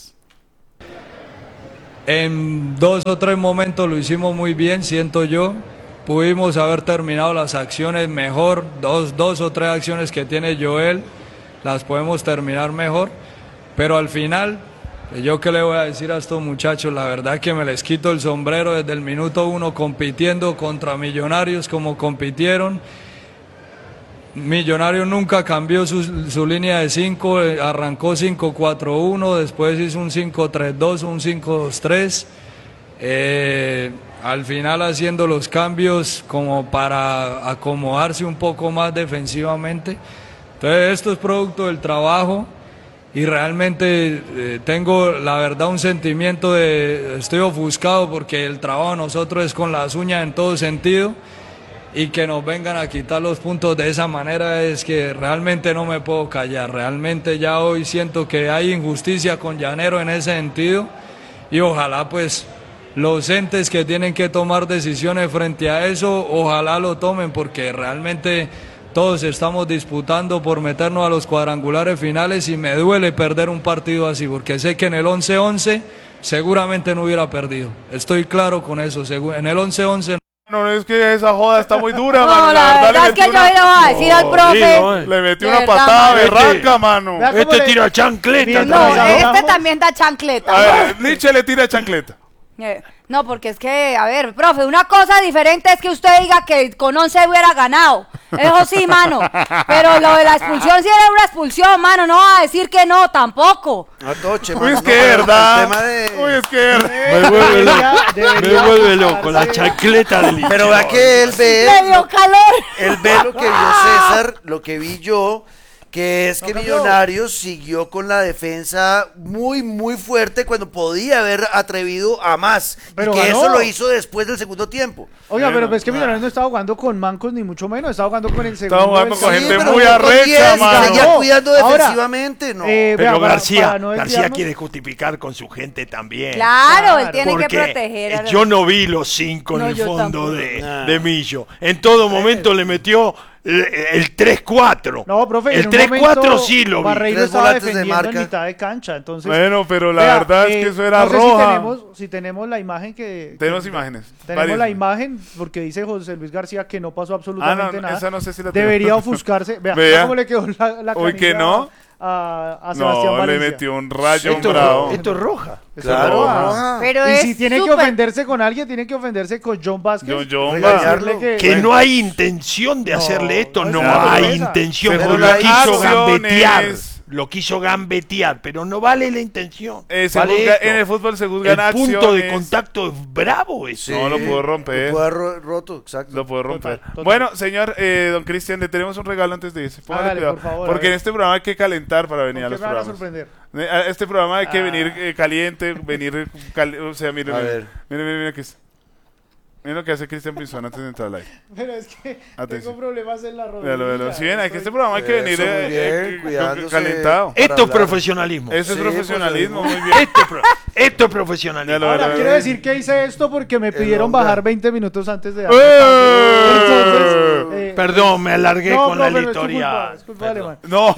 En dos o tres momentos lo hicimos muy bien, siento yo. Pudimos haber terminado las acciones mejor, dos, dos o tres acciones que tiene Joel, las podemos terminar mejor, pero al final, yo qué le voy a decir a estos muchachos, la verdad que me les quito el sombrero desde el minuto uno compitiendo contra Millonarios como compitieron. Millonarios nunca cambió su, su línea de cinco, arrancó cinco cuatro uno, después hizo un cinco tres dos, un cinco dos tres, eh, al final haciendo los cambios como para acomodarse un poco más defensivamente. Entonces esto es producto del trabajo y realmente eh, tengo la verdad un sentimiento de, estoy ofuscado porque el trabajo de nosotros es con las uñas en todo sentido. Y que nos vengan a quitar los puntos de esa manera es que realmente no me puedo callar. Realmente ya hoy siento que hay injusticia con Llanero en ese sentido y ojalá pues los entes que tienen que tomar decisiones frente a eso, ojalá lo tomen porque realmente todos estamos disputando por meternos a los cuadrangulares finales y me duele perder un partido así porque sé que en el once once seguramente no hubiera perdido. Estoy claro con eso, en el once once
No, es que esa joda está muy dura,
No,
mano.
la
verdad,
verdad
le
es que
metí
yo
una-
le voy a decir al profe.
Le metí
de
una
verdad,
patada
mano.
berraca, mano.
Vea cómo
Este
le-
tira chancleta.
No,
también.
este también da chancleta.
A ver, Nietzsche le tira chancleta.
Eh, No, porque es que, a ver, profe, una cosa diferente es que usted diga que con once hubiera ganado. Eso sí, mano. Pero lo de la expulsión sí era una expulsión, mano. No va a decir que no, tampoco.
Atoche,
Uy,
mano,
es
no,
que
pero
es verdad.
el tema de-
Uy, es que es verdad.
Me vuelve loco.
Debería-
Me
debería
vuelve loco
buscarse-
la chancleta del
Pero vea que él ve,
Le dio calor.
él ve lo que vio César, lo que vi yo, que es que
cambió.
Millonarios siguió con la defensa muy, muy fuerte cuando podía haber atrevido a más.
Pero
y que
ganó.
eso lo hizo después del segundo tiempo.
Oiga,
Bueno,
pero es que Millonarios no estaba jugando con mancos ni mucho menos, estaba jugando con el segundo.
Estaba jugando
del
con
segundo.
gente
pero
muy
jugó con
arrecha,
diez,
mano.
Seguía
No.
cuidando
Ahora,
defensivamente, no.
Eh,
Pero
vea, para-
García,
para no
García
desviarnos-
quiere justificar con su gente también.
Claro, él
Claro,
tiene que
Porque
proteger. a
eh,
los-
yo no vi los cinco
No,
en el
yo
fondo
tampoco.
de,
Nah.
de Millo. En todo momento le metió el, el tres cuatro.
No, profe,
el
en un
tres cuatro
momento
sí lo vi.
Barreiro
Tres
estaba
volantes de
defendiendo en
marca.
mitad de cancha, entonces.
Bueno, pero la
vea,
verdad es
eh,
que eso era
no sé
roja.
Si tenemos, si tenemos la imagen que.
Tenemos
que-
imágenes.
Tenemos
varias.
la imagen porque dice José Luis García que no pasó absolutamente
Ah, no,
nada.
esa no sé si la
Debería
tenemos.
ofuscarse. Vea,
Vea.
vea cómo le quedó la, la
Uy, que
canilla
no.
a, a Sebastián
No, le
Valencia.
metió un rayo
Esto,
bravo.
esto es roja.
Eso
Claro,
es roja.
roja.
Pero
Y
es
si tiene que
súper-
ofenderse con alguien, tiene que ofenderse con John Vázquez.
John John
y
Vázquez.
decirle
Que no hay intención de hacerle esto, no,
no es una
hay
vergüenza.
intención.
Pero
porque
la
lo quiso
acción
gambetear.
es-
Lo quiso gambetear, pero no vale la intención.
Eh, se
vale
juzga-
esto.
en el fútbol se juzgan
El punto de
acciones.
contacto es bravo eso.
No, lo puedo romper.
Lo pudo haber ro- roto, exacto.
Lo puedo romper.
Total, total.
Bueno, señor eh, don Cristian, le tenemos un regalo antes de irse. Póngale
Hágale,
cuidado.
por favor,
porque
a
en
ver.
este programa hay que calentar para venir
¿Con
a
qué
los
me van a
programas.
sorprender?
Eh, A este programa hay que
Ah.
venir eh, caliente, venir cali- o sea, miren,
A
miren,
ver.
miren, miren, miren, que es- miren lo que hace Cristian Pinzón antes de entrar al aire.
Pero es que
Atención.
tengo problemas en la rodilla.
Véalo, véalo. Si ven, aquí este programa hay que venir
Eso, muy
eh,
bien,
eh,
cuidándose.
calentado.
Para
Esto es
hablar.
profesionalismo.
Eso es
Sí,
profesionalismo,
pues,
muy bien.
Esto es, pro- esto es profesionalismo.
Ya lo
Ahora,
verá.
quiero decir que hice esto porque me pidieron
hombre.
bajar veinte minutos antes de...
¡Eh!
Entonces, eh,
Perdón, me alargué
no,
con la
profe, no es tu
editorial.
culpa, es culpa de Alemán.
No.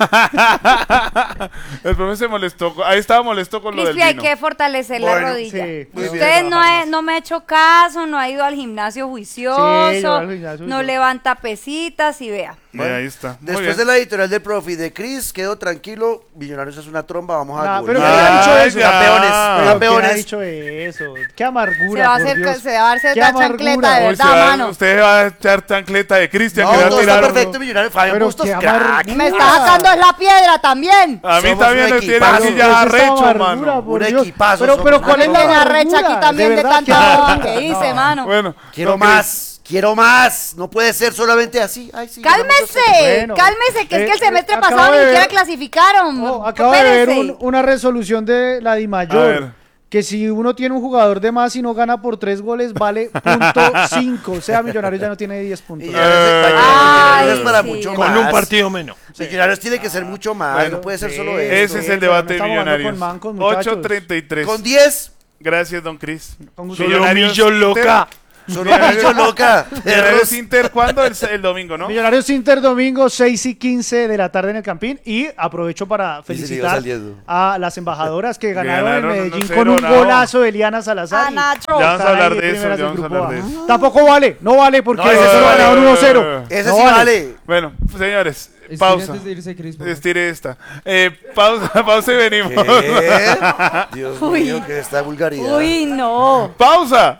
El profe se molestó. con- Ahí estaba molesto con lo del
Crispy, hay
vino.
que fortalecer la
Bueno,
rodilla.
sí,
muy
Usted
bien.
no, ha- no me ha hecho caso, no ha ido al gimnasio juicioso,
Sí, yo al gimnasio
no
juicioso.
levanta pesitas y vea.
Eh, ahí está. Muy
Después
bien.
de la editorial del profe y de Chris, quedo tranquilo. Millonarios es una tromba, vamos a
Nah,
devolver.
pero ¿quién ha dicho
Ay,
eso?
ya.
Campeones,
Pero ¿quién ha
campeones.
dicho eso? Qué amargura,
Se va a
por
hacer,
Dios.
se va a hacer
Qué
esta
amargura.
chancleta de
Uy, se
verdad,
va-
mano.
usted va a echar chancleta de Cristian
No,
que le va a
todo está
tirar.
perfecto, Millonarios. Fabián
Pero
Bustos,
qué
crack.
amargura.
Me está sacando es la piedra también.
A mí
Somos
también
un
me tiene
equipazo.
así
Pero
ya
esta
arrecho,
amargura,
mano.
por
Un
Dios.
equipazo
Pero,
somos.
pero ¿cuál es la
Tiene arrecha
amargura?
aquí también de,
verdad
tanta
que-
que hice, mano.
Bueno,
Quiero
don
más, quiero más. No puede ser solamente así. Ay, sí,
Cálmese,
Bueno,
cálmese, que es
eh,
que el semestre
eh, acabo
pasado ni
de
siquiera
ver-
clasificaron.
Oh, acabo de ver
Espérese.
un- una resolución de la
A
DIMAYOR
ver.
que si uno tiene un jugador de más y no gana por tres goles, vale punto cinco. O sea, Millonarios ya no tiene diez puntos.
Y ya ese-
Ay,
es para
sí.
mucho
Con
más.
un partido menos.
Millonarios tiene que ser mucho más,
Bueno,
no puede ser
sí,
solo
Ese
eso.
es el
pero
debate
no
de
estamos hablando
Millonarios.
con mancos, muchachos.
ocho treinta y tres.
Con diez,
Gracias, don Cris.
Con gusto.
Solo millo loca.
solo millo loca.
Millonarios Inter, ¿cuándo? El, el domingo, ¿no?
Millonarios Inter domingo seis y quince de la tarde en el Campín, y aprovecho para
Y se le iba
felicitar
saliendo.
a las embajadoras que ganaron,
Ganaron
en Medellín
uno cero,
con un
bravo.
golazo de Eliana Salazar.
Ah,
y
Nacho.
Ya vamos a
están
hablar
ahí
de eso,
primeras
ya
del
vamos a
grupo
hablar
A.
de eso.
Tampoco vale, no vale porque
No,
se
no, no,
ganaron
no,
uno cero.
no, no.
Ese
No
sí
vale.
vale.
Bueno, señores,
Estire
pausa.
antes de irse, Cris, por favor.
Estire esta. Eh, pausa, pausa y venimos.
¿Qué? Dios
Uy.
mío, que esta vulgaridad.
Uy, no.
¡Pausa!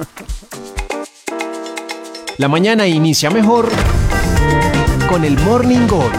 La mañana inicia mejor con el Morning Gol.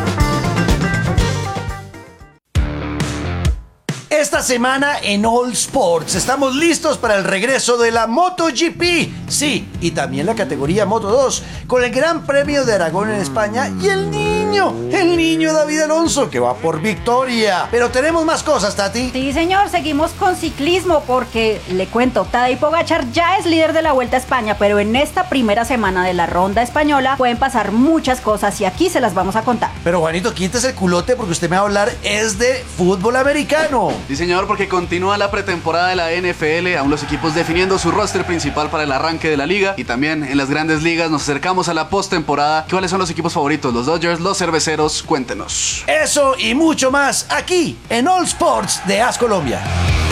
Esta semana en All Sports estamos listos para el regreso de la MotoGP. Sí, y también la categoría Moto dos, con el Gran Premio de Aragón en España y el niño, el niño David Alonso, que va por victoria. Pero tenemos más cosas, Tati.
Sí, señor, seguimos con ciclismo porque, le cuento, Tadej Pogačar ya es líder de la Vuelta a España, pero en esta primera semana de la Ronda Española pueden pasar muchas cosas y aquí se las vamos a contar.
Pero Juanito, quítese el culote porque usted me va a hablar es de fútbol americano.
Sí, señor, porque continúa la pretemporada de la N F L, aún los equipos definiendo su roster principal para el arranque de la liga, y también en las grandes ligas nos acercamos a la postemporada. ¿Cuáles son los equipos favoritos? Los Dodgers, los Cerveceros, cuéntenos.
Eso y mucho más aquí en All Sports de As Colombia.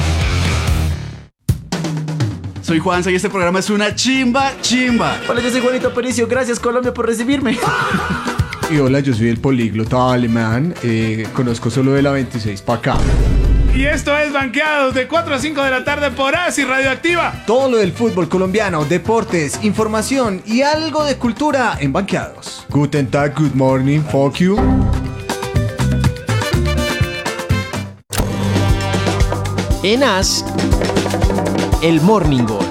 Soy Juanza y este programa es una chimba, chimba.
Hola, yo soy Juanito Aparicio, gracias Colombia por recibirme.
Y hola, yo soy el políglota alemán, eh, conozco solo de la veintiséis para acá.
Y esto es Banqueados de cuatro a cinco de la tarde por Asi Radioactiva.
Todo lo del fútbol colombiano, deportes, información y algo de cultura en Banqueados. Guten Tag, good morning, fuck you.
En As, el Morning Gol.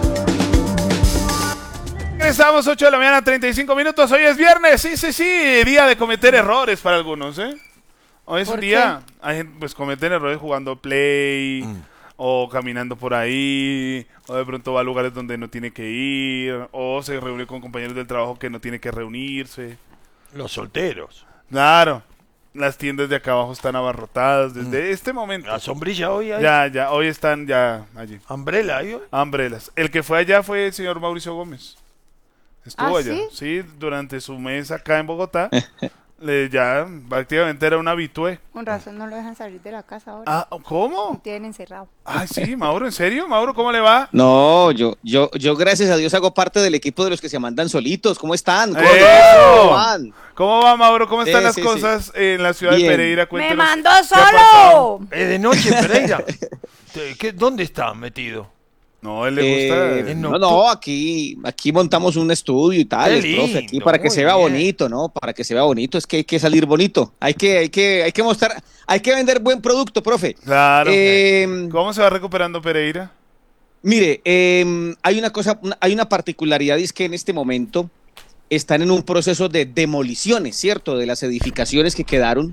Estamos ocho de la mañana, treinta y cinco minutos. Hoy es viernes, sí, sí, sí. Día de cometer errores para algunos, ¿eh? Hoy es un
¿Por
día, hay gente, pues cometen errores jugando play,
Mm.
o caminando por ahí, o de pronto va a lugares donde no tiene que ir, o se reúne con compañeros del trabajo que no tiene que reunirse.
Los solteros.
Claro, las tiendas de acá abajo están abarrotadas desde este momento.
La sombrilla hoy hay.
Ya, ya, hoy están ya allí.
Umbrella hay hoy.
Umbrelas. El que fue allá fue el señor Mauricio Gómez. Estuvo
¿Ah,
allá.
sí?
Sí, durante su mes acá en Bogotá. le, ya prácticamente era un habitué.
Con razón no lo dejan salir de la casa ahora.
Ah, ¿cómo?
Lo tienen encerrado.
Ay, sí, Mauro, ¿en serio? Mauro, ¿cómo le va?
No, yo, yo, yo gracias a Dios hago parte del equipo de los que se mandan solitos. ¿Cómo están? ¿Cómo,
¡Eso!
¿Cómo van?
¿Cómo va, Mauro? ¿Cómo están
Sí,
las
sí,
cosas en la ciudad
Bien.
de Pereira?
¡Me
Cuéntenos.
mandó
¿Qué ha pasado?
solo!
Es de noche, Pereira. Te- ¿qué- ¿Dónde está metido?
No, él le gusta.
Eh,
En
no,
octu-
no, aquí, aquí montamos un estudio y tal,
Qué
profe, aquí
lindo,
para que
muy
se vea
bien.
bonito, ¿no? Para que se vea bonito, es que hay que salir bonito. Hay que, hay que, hay que mostrar, hay que vender buen producto, profe.
Claro.
Eh,
¿Cómo se va recuperando Pereira?
Mire, eh, hay una cosa, una- hay una particularidad, y es que en este momento están en un proceso de demoliciones, ¿cierto? De las edificaciones que quedaron.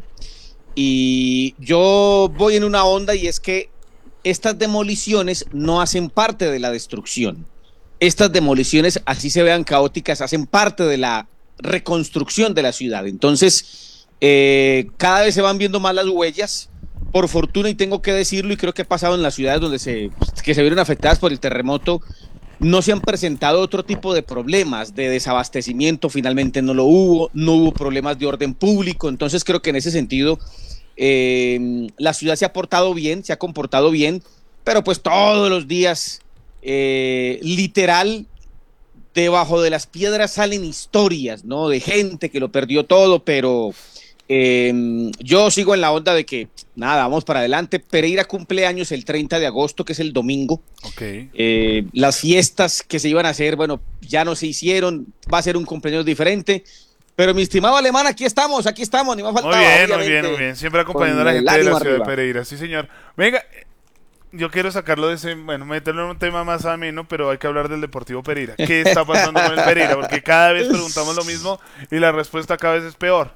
Y yo voy en una onda, y es que estas demoliciones no hacen parte de la destrucción. Estas demoliciones, así se vean caóticas, hacen parte de la reconstrucción de la ciudad. Entonces, eh, cada vez se van viendo más las huellas. Por fortuna, y tengo que decirlo, y creo que ha pasado en las ciudades donde se, que se vieron afectadas por el terremoto, no se han presentado otro tipo de problemas de desabastecimiento, finalmente no lo hubo, no hubo problemas de orden público. Entonces creo que en ese sentido eh, la ciudad se ha portado bien, se ha comportado bien, pero pues todos los días, eh, literal, debajo de las piedras salen historias, ¿no? De gente que lo perdió todo, pero eh, yo sigo en la onda de que, nada, vamos para adelante. Pereira cumple años el treinta de agosto, que es el domingo.
Ok.
Eh, las fiestas que se iban a hacer, bueno, ya no se hicieron, va a ser un cumpleaños diferente. Pero mi estimado alemán, aquí estamos, aquí estamos, ni más faltaba.
Muy bien, muy
obviamente,
bien, muy bien. Siempre acompañando a
con
la
el
gente de la
ánimo
ciudad
arriba.
de Pereira. Sí, señor. Venga, yo quiero sacarlo de ese, bueno, meterlo en un tema más ameno, pero hay que hablar del Deportivo Pereira. ¿Qué está pasando con el Pereira? Porque cada vez preguntamos lo mismo y la respuesta cada vez es peor.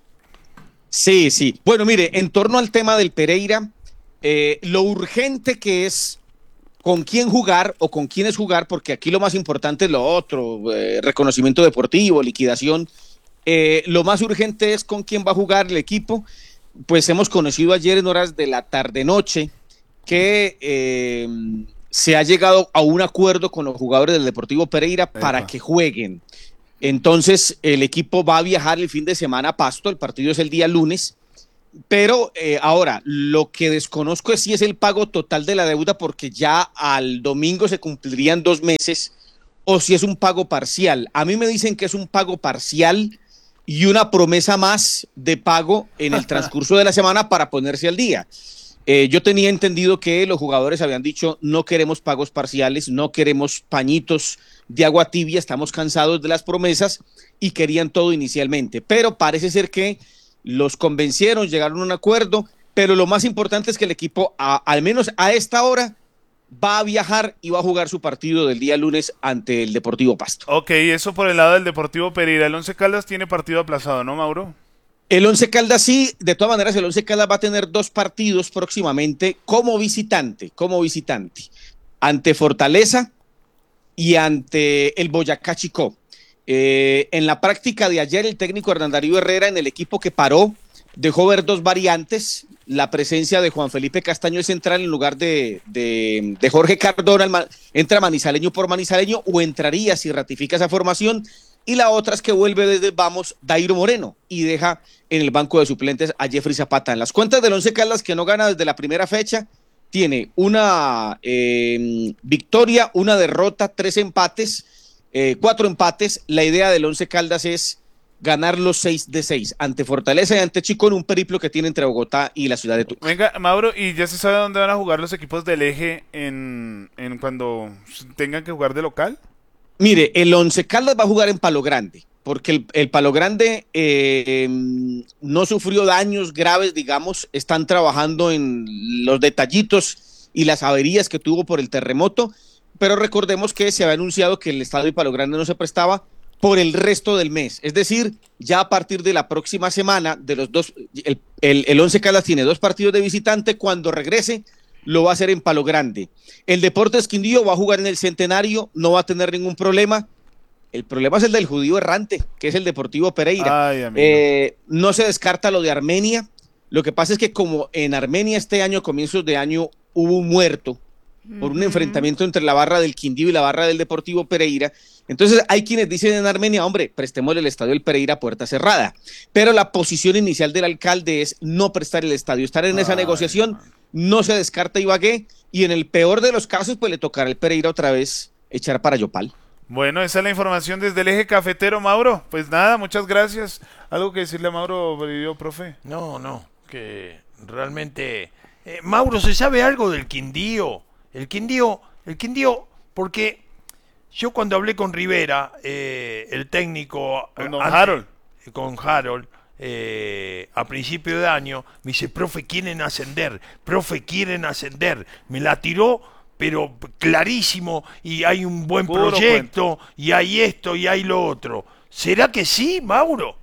Sí, sí. Bueno, mire, en torno al tema del Pereira, eh, lo urgente que es con quién jugar o con quiénes jugar, porque aquí lo más importante es lo otro, eh, reconocimiento deportivo, liquidación. Eh, lo más urgente es con quién va a jugar el equipo. Pues hemos conocido ayer en horas de la tarde-noche que eh, se ha llegado a un acuerdo con los jugadores del Deportivo Pereira para Epa. que jueguen. Entonces el equipo va a viajar el fin de semana a Pasto, el partido es el día lunes. Pero eh, ahora, lo que desconozco es si es el pago total de la deuda, porque ya al domingo se cumplirían dos meses, o si es un pago parcial. A mí me dicen que es un pago parcial y una promesa más de pago en el transcurso de la semana para ponerse al día. Eh, yo tenía entendido que los jugadores habían dicho, no queremos pagos parciales, no queremos pañitos de agua tibia, estamos cansados de las promesas, y querían todo inicialmente. Pero parece ser que los convencieron, llegaron a un acuerdo, pero lo más importante es que el equipo, a, al menos a esta hora, va a viajar y va a jugar su partido del día lunes ante el Deportivo Pasto.
Ok, eso por el lado del Deportivo Pereira. El Once Caldas tiene partido aplazado, ¿no, Mauro?
El Once Caldas sí, de todas maneras el Once Caldas va a tener dos partidos próximamente como visitante, como visitante, ante Fortaleza y ante el Boyacá Chicó. Eh, en la práctica de ayer, el técnico Hernán Darío Herrera, en el equipo que paró, dejó ver dos variantes: la presencia de Juan Felipe Castaño, el central, en lugar de, de, de Jorge Cardona. Entra Manizaleño por Manizaleño, o entraría, si ratifica esa formación, y la otra es que vuelve desde Vamos Dairo Moreno y deja en el banco de suplentes a Jeffrey Zapata. En las cuentas del Once Caldas, que no gana desde la primera fecha, tiene una eh, victoria, una derrota, tres empates, Eh, cuatro empates. La idea del Once Caldas es ganar los seis de seis ante Fortaleza y ante Chico, en un periplo que tiene entre Bogotá y la ciudad de Tunja.
Venga, Mauro, ¿y ya se sabe dónde van a jugar los equipos del Eje en, en cuando tengan que jugar de local?
Mire, el Once Caldas va a jugar en Palo Grande, porque el, el Palo Grande eh, no sufrió daños graves, digamos. Están trabajando en los detallitos y las averías que tuvo por el terremoto. Pero recordemos que se había anunciado que el estadio de Palo Grande no se prestaba por el resto del mes. Es decir, ya a partir de la próxima semana, de los dos, el, el, el Once Caldas tiene dos partidos de visitante. Cuando regrese, lo va a hacer en Palo Grande. El Deportes Quindío va a jugar en el Centenario, no va a tener ningún problema. El problema es el del judío errante, que es el Deportivo Pereira.
Ay,
eh, no se descarta lo de Armenia. Lo que pasa es que como en Armenia este año, a comienzos de año, hubo un muerto por un enfrentamiento entre la barra del Quindío y la barra del Deportivo Pereira, entonces hay quienes dicen en Armenia, hombre, prestémosle el estadio del Pereira a puerta cerrada. Pero la posición inicial del alcalde es no prestar el estadio, estar en esa Ay, negociación, man. No se descarta Ibagué, y en el peor de los casos, pues le tocará el Pereira otra vez echar para Yopal.
Bueno, esa es la información desde el Eje Cafetero, Mauro. Pues nada, muchas gracias. ¿Algo que decirle a Mauro, profe?
No, no, que realmente... Eh, Mauro, ¿se sabe algo del Quindío? El Quindío, el Quindío, porque yo cuando hablé con Rivera, eh, el técnico...
Con don antes, Harold.
Con Harold, eh, a principio de año, me dice, profe, quieren ascender, profe, quieren ascender. Me la tiró, pero clarísimo, y hay un buen Puro proyecto, cuento. Y hay esto, y hay lo otro. ¿Será que sí, Mauro?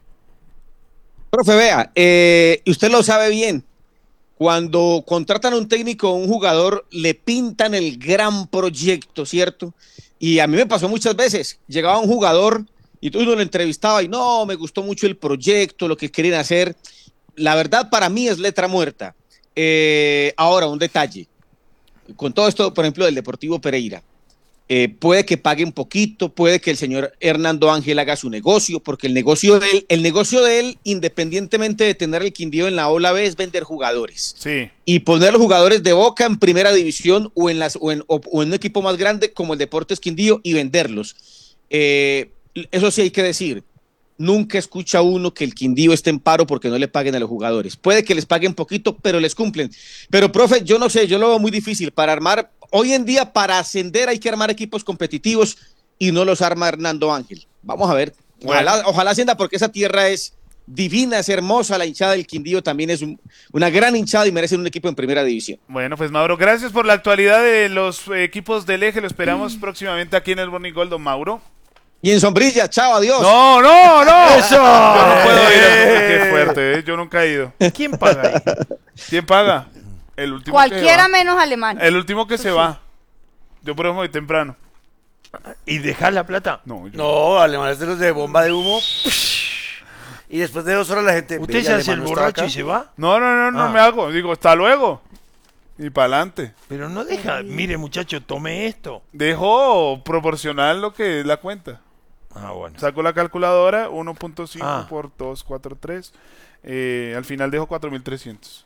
Profe, vea, eh, usted lo sabe bien. Cuando contratan a un técnico o un jugador, le pintan el gran proyecto, ¿cierto? Y a mí me pasó muchas veces. Llegaba un jugador y tú uno lo entrevistaba y no, me gustó mucho el proyecto, lo que quieren hacer. La verdad, para mí es letra muerta. Eh, ahora, un detalle. Con todo esto, por ejemplo, del Deportivo Pereira. Eh, puede que pague un poquito, puede que el señor Hernando Ángel haga su negocio, porque el negocio de él, el negocio de él, independientemente de tener el Quindío en la ola B, es vender jugadores.
Sí.
Y poner los jugadores de Boca en primera división o en, las, o en, o, o en un equipo más grande como el Deportes Quindío y venderlos. Eh, eso sí hay que decir. Nunca escucha uno que el Quindío esté en paro porque no le paguen a los jugadores. Puede que les paguen poquito, pero les cumplen. Pero, profe, yo no sé, yo lo veo muy difícil. Para armar, hoy en día, para ascender hay que armar equipos competitivos y no los arma Hernando Ángel. Vamos a ver. Ojalá, bueno. ojalá ascienda, porque esa tierra es divina, es hermosa. La hinchada del Quindío también es un, una gran hinchada y merecen un equipo en primera división.
Bueno, pues Mauro, gracias por la actualidad de los equipos del Eje. Lo esperamos mm. próximamente aquí en el Morning Gold, don Mauro.
Y en sombrilla, chao, adiós.
No, no, no. Eso. Yo no puedo ir. Eh. Qué fuerte, ¿eh? Yo nunca he ido.
¿Quién paga ahí?
¿Quién paga? El último
Cualquiera
que se va.
menos alemán.
El último que se va. Yo por eso me voy temprano.
¿Y dejar la plata?
No, yo
No, Alemán es de los de bomba de humo. Y después de dos horas la gente...
¿Usted
"Ve,
se hace
Alemán
el
no está
borracho
acá".
y se va?
No, no, no, no
Ah.
me hago. Digo, hasta luego. Y para adelante.
Pero no deja, mire muchacho, tome esto.
Dejo proporcional lo que es la cuenta.
Ah, bueno.
Saco la calculadora, uno punto cinco
Ah.
por doscientos cuarenta y tres. Eh, al final dejo cuatro mil trescientos.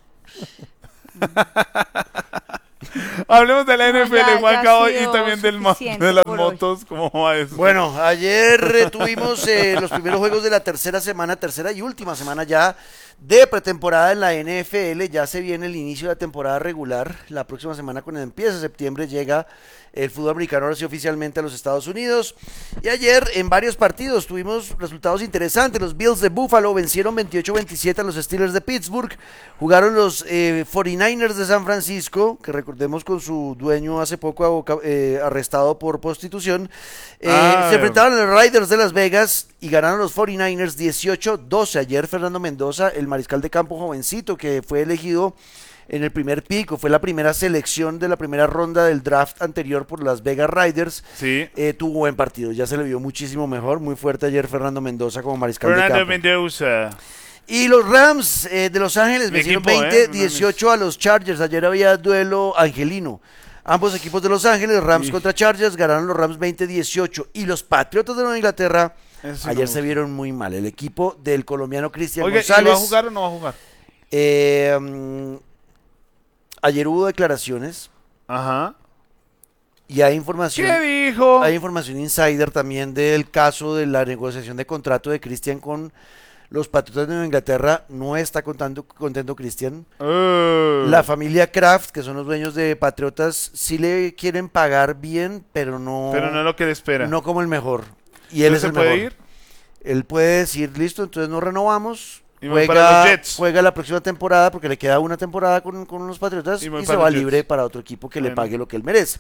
Hablemos de la
No,
N F L,
ya-
Juanca,
ya ha
hoy y
sido
también del mo-
suficiente
de las
por hoy.
motos. ¿Cómo va eso?
Bueno, ayer eh, tuvimos eh, los primeros juegos de la tercera semana, tercera y última semana ya de pretemporada en la N F L. Ya se viene el inicio de la temporada regular. La próxima semana, cuando empieza septiembre, llega el fútbol americano ahora sí oficialmente a los Estados Unidos. Y ayer en varios partidos tuvimos resultados interesantes. Los Bills de Buffalo vencieron veintiocho veintisiete a los Steelers de Pittsburgh. Jugaron los eh, cuarenta y nueve ers de San Francisco, que recordemos con su dueño hace poco eh, arrestado por prostitución. Eh,
Ah,
se enfrentaron a los Raiders de Las Vegas y ganaron los cuarenta y nueve ers dieciocho doce. Ayer Fernando Mendoza, el mariscal de campo jovencito que fue elegido en el primer pico, fue la primera selección de la primera ronda del draft anterior por Las Vegas Raiders.
Sí.
Eh, tuvo buen partido, ya se le vio muchísimo mejor, muy fuerte ayer Fernando Mendoza como mariscal
Fernando
de campo.
Mendoza.
Y los Rams eh, de Los Ángeles
Mi
vencieron
equipo,
veinte
¿eh?
dieciocho a los Chargers. Ayer había duelo angelino. Ambos equipos de Los Ángeles, Rams
Sí.
contra Chargers, ganaron los Rams veinte dieciocho. Y los Patriotas de Nueva Inglaterra
Eso
ayer
no
se
gusta.
vieron muy mal. El equipo del colombiano Cristian
Oiga, ¿y
González.
va a jugar o no va a jugar?
eh, mm, ayer hubo declaraciones
Ajá.
y hay información.
¿Qué dijo?
Hay información insider también del caso de la negociación de contrato de Cristian con los Patriotas de Nueva Inglaterra. No está contando, contento Cristian.
Uh.
La familia Kraft, que son los dueños de Patriotas, sí le quieren pagar bien, pero no,
Pero no es lo que le espera.
no como el mejor. Y él es
¿Entonces
el
se puede
mejor.
ir?
Él puede decir, listo, entonces nos renovamos.
Y voy
Juega,
para los Jets.
juega la próxima temporada porque le queda una temporada con, con los Patriotas
Y
y,
voy
se
para
va
los
libre
Jets.
para otro equipo que le
Bueno.
pague lo que él merece.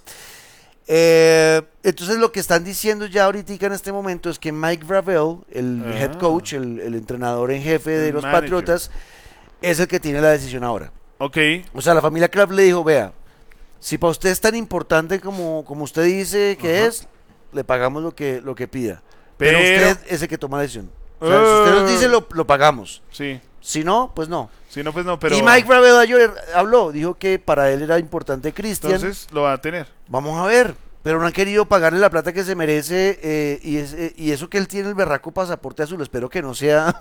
Eh, entonces lo que están diciendo ya ahorita en este momento es que Mike Vrabel, el
Ah.
head coach, el, el entrenador en jefe de
El
los
manager.
Patriotas, es el que tiene la decisión ahora.
Ok.
O sea, la familia Kraft le dijo, vea, si para usted es tan importante como, como usted dice que
Ajá.
es, le pagamos lo que, lo que pida. Pero,
Pero-
usted es el que toma la decisión. O sea, si usted nos dice, lo, lo pagamos.
Sí.
Si no, pues no.
Si no, pues no, pero...
Y Mike Vrabel ayer habló, dijo que para él era importante Cristian.
Entonces lo va a tener.
Vamos a ver, pero no han querido pagarle la plata que se merece eh, y, es, eh, y eso que él tiene el berraco pasaporte azul, espero que no sea...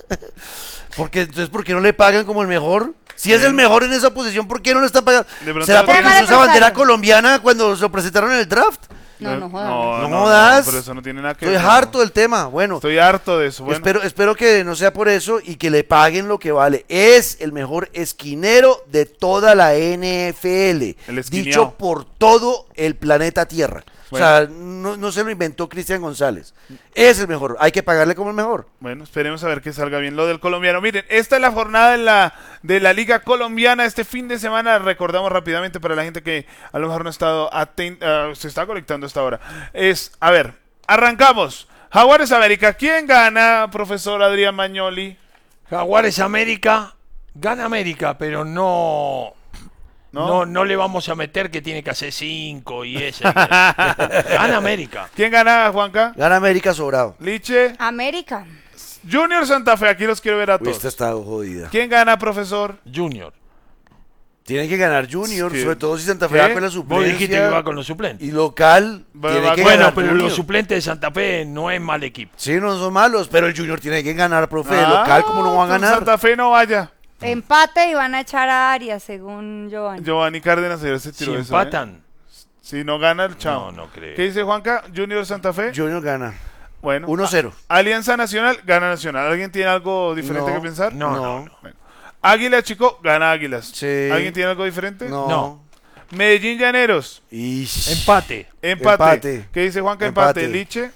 porque entonces, ¿por qué no le pagan como el mejor? Si es el mejor en esa posición, ¿por qué no le están pagando?
De pronto
¿Será
no
porque
tiene-
usó esa bandera colombiana cuando se lo presentaron en el draft?
No, no jodas.
No,
No
no,
jodas.
no, pero eso no tiene nada que
Estoy
ver.
harto del tema. Bueno,
Estoy harto de eso. Bueno,
espero, espero que no sea por eso y que le paguen lo que vale. Es el mejor esquinero de toda la N F L.
El esquineado.
Dicho por todo el planeta Tierra.
Bueno.
O sea, no, no se lo inventó Cristian González. Es el mejor. Hay que pagarle como el mejor.
Bueno, esperemos a ver que salga bien lo del colombiano. Miren, esta es la jornada de la, de la Liga Colombiana. Este fin de semana, recordamos rápidamente para la gente que a lo mejor no ha estado atenta, se está conectando hasta ahora. Es, a ver, arrancamos. Jaguares América. ¿Quién gana, profesor Adrián Magnoli?
Jaguares América, gana América, pero no...
¿No?
No, no le vamos a meter que tiene que hacer cinco y ese. Gana América.
¿Quién gana, Juanca?
Gana América sobrado.
Liche.
América.
Junior Santa Fe, aquí los quiero ver a
Uy,
todos.
esta está jodida.
¿Quién gana, profesor?
Junior.
Tiene que ganar Junior,
¿Qué?
sobre todo si Santa Fe
¿Qué?
va con la
Vos
suplencia.
dijiste que va con los suplentes.
Y local,
Va-
tiene
va
que
con-
Bueno,
ganar
pero
Junior.
los suplentes de Santa Fe no es mal equipo.
Sí, no son malos, pero el Junior tiene que ganar, profe.
Ah,
local, ¿cómo no va a
con
ganar?
Santa Fe no vaya.
Empate y van a echar a Arias, según Giovanni.
Giovanni Cárdenas ayer se
Si
tiró eso,
empatan,
¿eh? Si no gana el chavo.
no, no creo.
¿Qué dice Juanca? Junior Santa Fe.
Junior gana.
Bueno.
uno cero.
A- Alianza Nacional, gana Nacional. ¿Alguien tiene algo diferente
No,
que pensar?
No, no,
No.
no.
Bueno. Águila Chico, gana Águilas.
Sí.
¿Alguien tiene algo diferente?
No.
No.
Medellín Llaneros,
Ish.
Empate.
empate.
Empate.
¿Qué dice Juanca? Empate.
Empate.
Liche.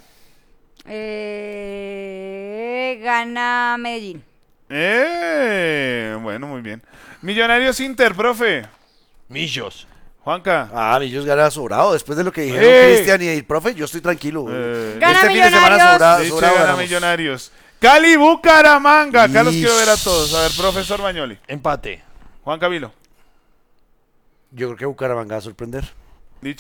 Eh, gana Medellín.
Eh, bueno, muy bien. Millonarios Inter, profe.
Millos.
Juanca.
Ah, ellos ganan sobrado. Después de lo que dijeron
¡Eh!
Cristian y el profe, yo estoy tranquilo.
Eh,
Gana
este fin de semana
Millonarios.
sobrado,
Liche
sobrado
gana
ganamos.
Millonarios. Cali Bucaramanga. Acá los
Ish.
quiero ver a todos. A ver, profesor Magnoli.
Empate.
Juan Camilo.
Yo creo que Bucaramanga va a sorprender.
Liche.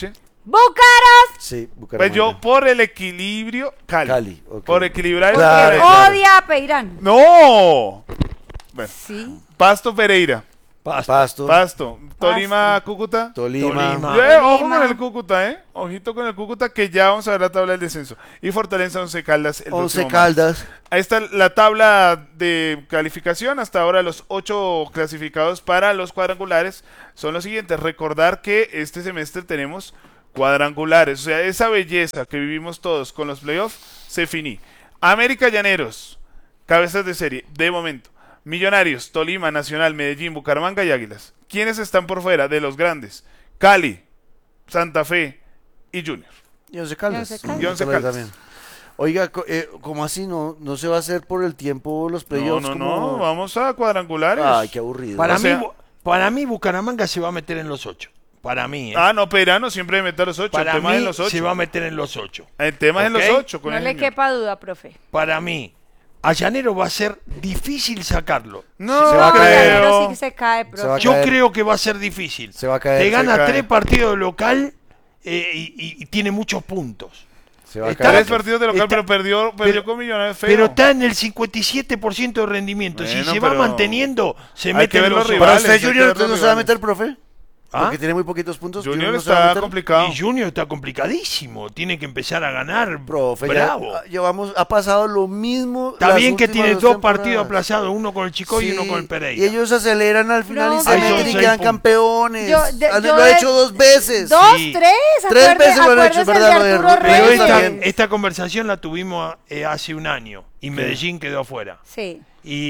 ¡Búcaros!
Sí,
Pues
Bucaramanga.
yo, por el equilibrio, Cali.
Cali, ok.
Por equilibrar.
Claro,
el-
claro.
Odia a Peirán.
¡No! Bueno.
Sí.
Pasto Pereira.
Pasto.
Pasto. Tolima, Cúcuta.
Tolima.
Tolima.
Eh, ojo
Tolima.
con el Cúcuta, ¿eh? Ojito con el Cúcuta, que ya vamos a ver la tabla del descenso. Y Fortaleza Once Caldas. El
Once
próximo
Caldas.
martes. Ahí está la tabla de calificación. Hasta ahora los ocho clasificados para los cuadrangulares son los siguientes. Recordar que este semestre tenemos cuadrangulares. O sea, esa belleza que vivimos todos con los playoffs se finí. América Llaneros, cabezas de serie, de momento. Millonarios, Tolima, Nacional, Medellín, Bucaramanga y Águilas. ¿Quiénes están por fuera de los grandes? Cali, Santa Fe y Junior.
Y Once Caldas.
Y Once Caldas.
Y Once
También,
Caldas.
también. Oiga, co- eh, ¿cómo así? ¿No, ¿No se va a hacer por el tiempo los
No,
playoffs?
no,
como-
no, vamos a cuadrangulares.
Ay, qué aburrido.
Para,
O sea-
mí, Bu- para mí, Bucaramanga se va a meter en los ocho. Para mí, ¿eh?
Ah, no, Perano siempre mete a los ocho.
Para
el tema
mí
es en los ocho.
se va a meter en los ocho.
El tema es en los
¿Ok?
ocho. Con
No
el
le
señor.
quepa duda, profe.
Para mí, a Llanero va a ser difícil sacarlo.
No,
Se va a
No,
caer.
Llanero sí se cae,
Se va a
profe.
Yo
caer.
creo que va a ser difícil.
Se va a caer.
Te
se
gana
cae.
tres partidos de local eh, y, y- y tiene muchos puntos.
Se va a
Está-
caer.
Tres partidos de local,
está-
pero perdió, perdió
pero-
con Millonarios feo.
Pero está en el cincuenta y siete por ciento de rendimiento. si
Bueno,
se va
pero
manteniendo, se
hay
mete
que
en
ver
los
los
ocho.
Para
rivales,
usted,
hay que
Junior,
ver
¿usted no
los
se va a
rivales.
meter, profe?
¿Ah?
Porque tiene muy poquitos puntos.
Junior
no se va a
está
meter.
complicado.
Y Junior está complicadísimo. Tiene que empezar a ganar.
Profe, ya-
bravo.
ah, llevamos, ha pasado lo mismo.
Está
las
bien que
últimas
tiene
dos
dos
temporadas.
partidos aplazados, uno con el Chico y
Sí,
uno con el Pereira.
Y ellos aceleran al final
No,
y se
pero-
meten
Ahí
y
son
quedan
seis puntos.
campeones.
Yo- de-
Han-
yo
lo ha
de-
hecho dos veces.
Dos,
Sí.
tres.
Tres
acuerde-
veces lo han hecho,
acuérdese
¿verdad?
el
Lo de
Arturo
Rubio
Pero
Reyes.
esta,
también.
esta conversación la tuvimos eh, hace un año y Medellín quedó afuera.
Sí.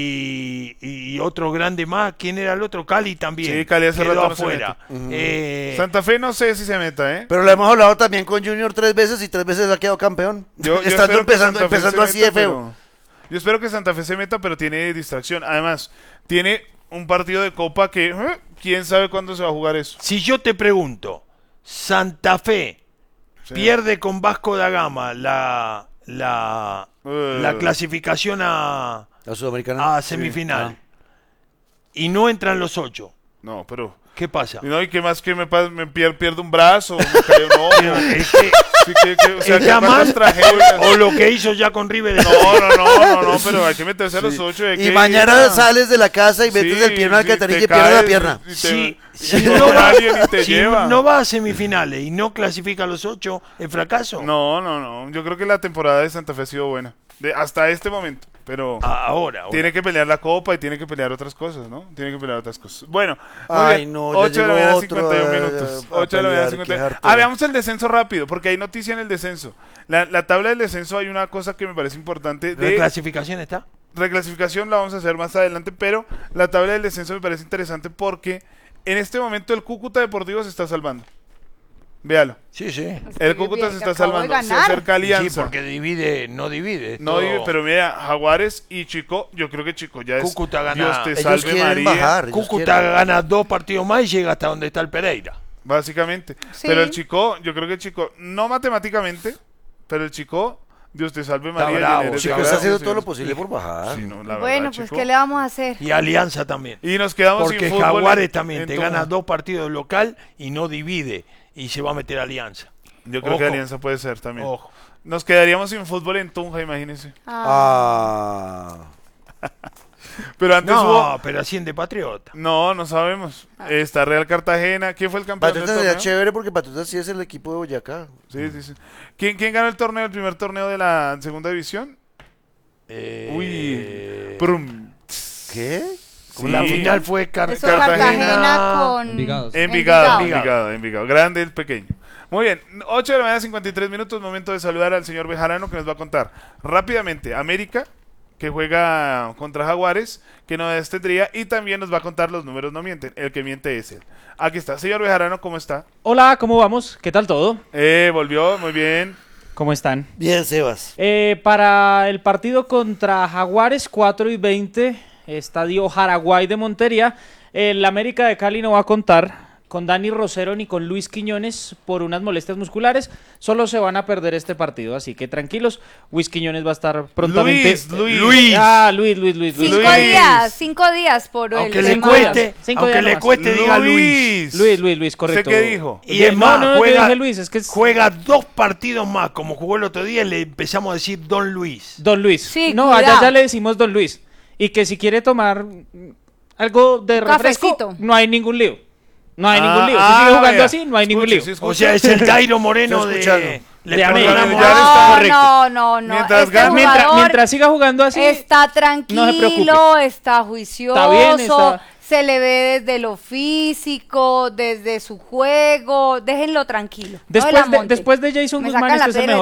Y, y otro grande más, ¿quién era el otro? Cali también.
Sí, Cali hace
quedó
rato no se
afuera.
mete.
Eh,
Santa Fe no sé si se meta, ¿eh?
Pero lo hemos hablado también con Junior tres veces y tres veces ha quedado campeón.
Yo, yo
Estando
espero que
empezando,
Santa Fe
empezando
se
así
meta,
de feo.
pero- Yo espero que Santa Fe se meta, pero tiene distracción. Además, tiene un partido de Copa que... ¿eh? ¿Quién sabe cuándo se va a jugar eso?
si yo te pregunto, Santa Fe
Sí.
pierde con Vasco da Gama la, la,
Eh.
la clasificación a,
La Sudamericana.
a semifinal y no entran los ocho,
No, pero...
¿qué pasa?
Y no, y qué más que me, pas- me pier- pierdo un brazo, me cae un ojo.
Pero es que
Sí, que- que- o sea, que
está
cuántas
mal,
tragedias.
o lo que hizo ya con River.
No, no, no, no, no, pero hay que meterse a los ocho. hay
Y
que-
mañana sales de la casa y metes
Sí,
el pie en una
sí,
alcantarilla
te
y pierdes la
caes,
pierna.
y te-
Si,
y
si
te
no
toca
va,
alguien y te
si
lleva.
no va a semifinales y no clasifica a los ocho, ¿es fracaso?
No, no, no. Yo creo que la temporada de Santa Fe ha sido buena. De, hasta este momento. Pero
Ahora, ahora.
tiene que pelear la Copa y tiene que pelear otras cosas, ¿no? Tiene que pelear otras cosas. Bueno, muy
Ay,
bien.
no, ya
ocho de la
llegó
mañana,
otro,
cincuenta y un
eh,
minutos.
a
ocho de la mañana,
pelear,
cincuenta y
qué
uno.
harto.
Ah, veamos el descenso rápido, porque hay noticia en el descenso. La, la tabla del descenso hay una cosa que me parece importante.
¿La
De
clasificación está?
reclasificación la vamos a hacer más adelante, pero la tabla del descenso me parece interesante porque en este momento el Cúcuta Deportivo se está salvando. Véalo.
Sí, sí.
El Cúcuta se está salvando. Se acerca Alianza.
Sí, porque divide, no divide.
No,
todo-
divi- pero mira, Jaguares y Chico, yo creo que Chico ya es
Cúcuta gana.
Dios te
Ellos
salve
quieren
María.
bajar. ellos
Cúcuta
quieren.
gana dos partidos más y llega hasta donde está el Pereira.
Básicamente.
Sí.
Pero el Chico, yo creo que el Chico, no matemáticamente, pero el Chico, Dios te salve
Está
María.
bravo,
lleneres de
Chico
Chico
está
gracia,
haciendo
sí,
todo lo
sí.
posible por bajar.
Sí, no, la verdad,
Bueno, pues
Chico.
¿qué le vamos a hacer?
Y Alianza también.
Y nos quedamos
Porque
sin fútbol.
Jaguares
en-
también
en
te
Tunja.
gana dos partidos local y no divide. Y se va a meter Alianza.
Yo creo que
Ojo.
Alianza puede ser también.
Ojo.
Nos quedaríamos sin fútbol en Tunja, imagínense.
Ah.
Pero antes
No,
hubo...
pero así en de Patriota.
No, no sabemos. Está Real Cartagena. ¿Quién fue el campeón del
Patriotas sería
torneo?
chévere porque Patriotas sí es el equipo de Boyacá.
Sí, sí, sí. ¿Quién, ¿Quién ganó el torneo, el primer torneo de la segunda división?
Eh,
Uy. Prum.
¿Qué?
Sí.
La final fue Car-
Eso Cartagena con
Envigados.
Envigado,
Envigado.
Envigado, Envigado. Grande el pequeño. Muy bien, ocho de la mañana, cincuenta y tres minutos, momento de saludar al señor Bejarano que nos va a contar rápidamente América, que juega contra Jaguares, que novedades tendría, y también nos va a contar los números no mienten, el que miente es él. Aquí está, señor Bejarano, ¿cómo está?
Hola, ¿cómo vamos? ¿Qué tal todo?
Eh, volvió, muy bien.
¿Cómo están?
Bien, Sebas.
Eh, para el partido contra Jaguares, cuatro y veinte, Estadio Jaraguay de Montería, el América de Cali no va a contar con Dani Rosero ni con Luis Quiñones por unas molestias musculares. Solo se van a perder este partido, así que tranquilos. Luis Quiñones va a estar prontamente.
Luis, Luis. Luis.
Ah, Luis, Luis, Luis.
Cinco
Luis.
días, cinco días por
Aunque
el
le
tema.
cueste,
Cinco
aunque
días
le
nomás.
cueste, diga Luis.
Luis.
Luis, Luis, Luis, correcto.
¿Usted qué dijo?
Y es
no,
más,
no, no, yo
juega,
dije Luis, es que es-
juega dos partidos más, como jugó el otro día, y le empezamos a decir Don Luis.
Don Luis.
Sí,
no,
cuidado.
allá ya le decimos Don Luis. Y que si quiere tomar mm, algo de
Un
refresco,
cafecito.
no hay ningún lío. No hay
Ah,
ningún lío. Si
ah,
sigue jugando
vea.
así, no hay ningún
Escuche,
lío.
sí, escuche.
O sea, es el Dairo Moreno
Estoy
de...
escuchando.
Le
De América.
perdonamos-
Ya le está
No,
correcto.
no, no, no.
Mientras
Este
gane-
Mientras,
jugador
mientras siga jugando así,
está
no se preocupe.
tranquilo, está juicioso,
Está bien, está-
se le ve desde lo físico, desde su juego, déjenlo tranquilo. no
después,
la
de,
monten.
después de Jason
Me
Guzmán,
sacan la
este es el
piedra
mejor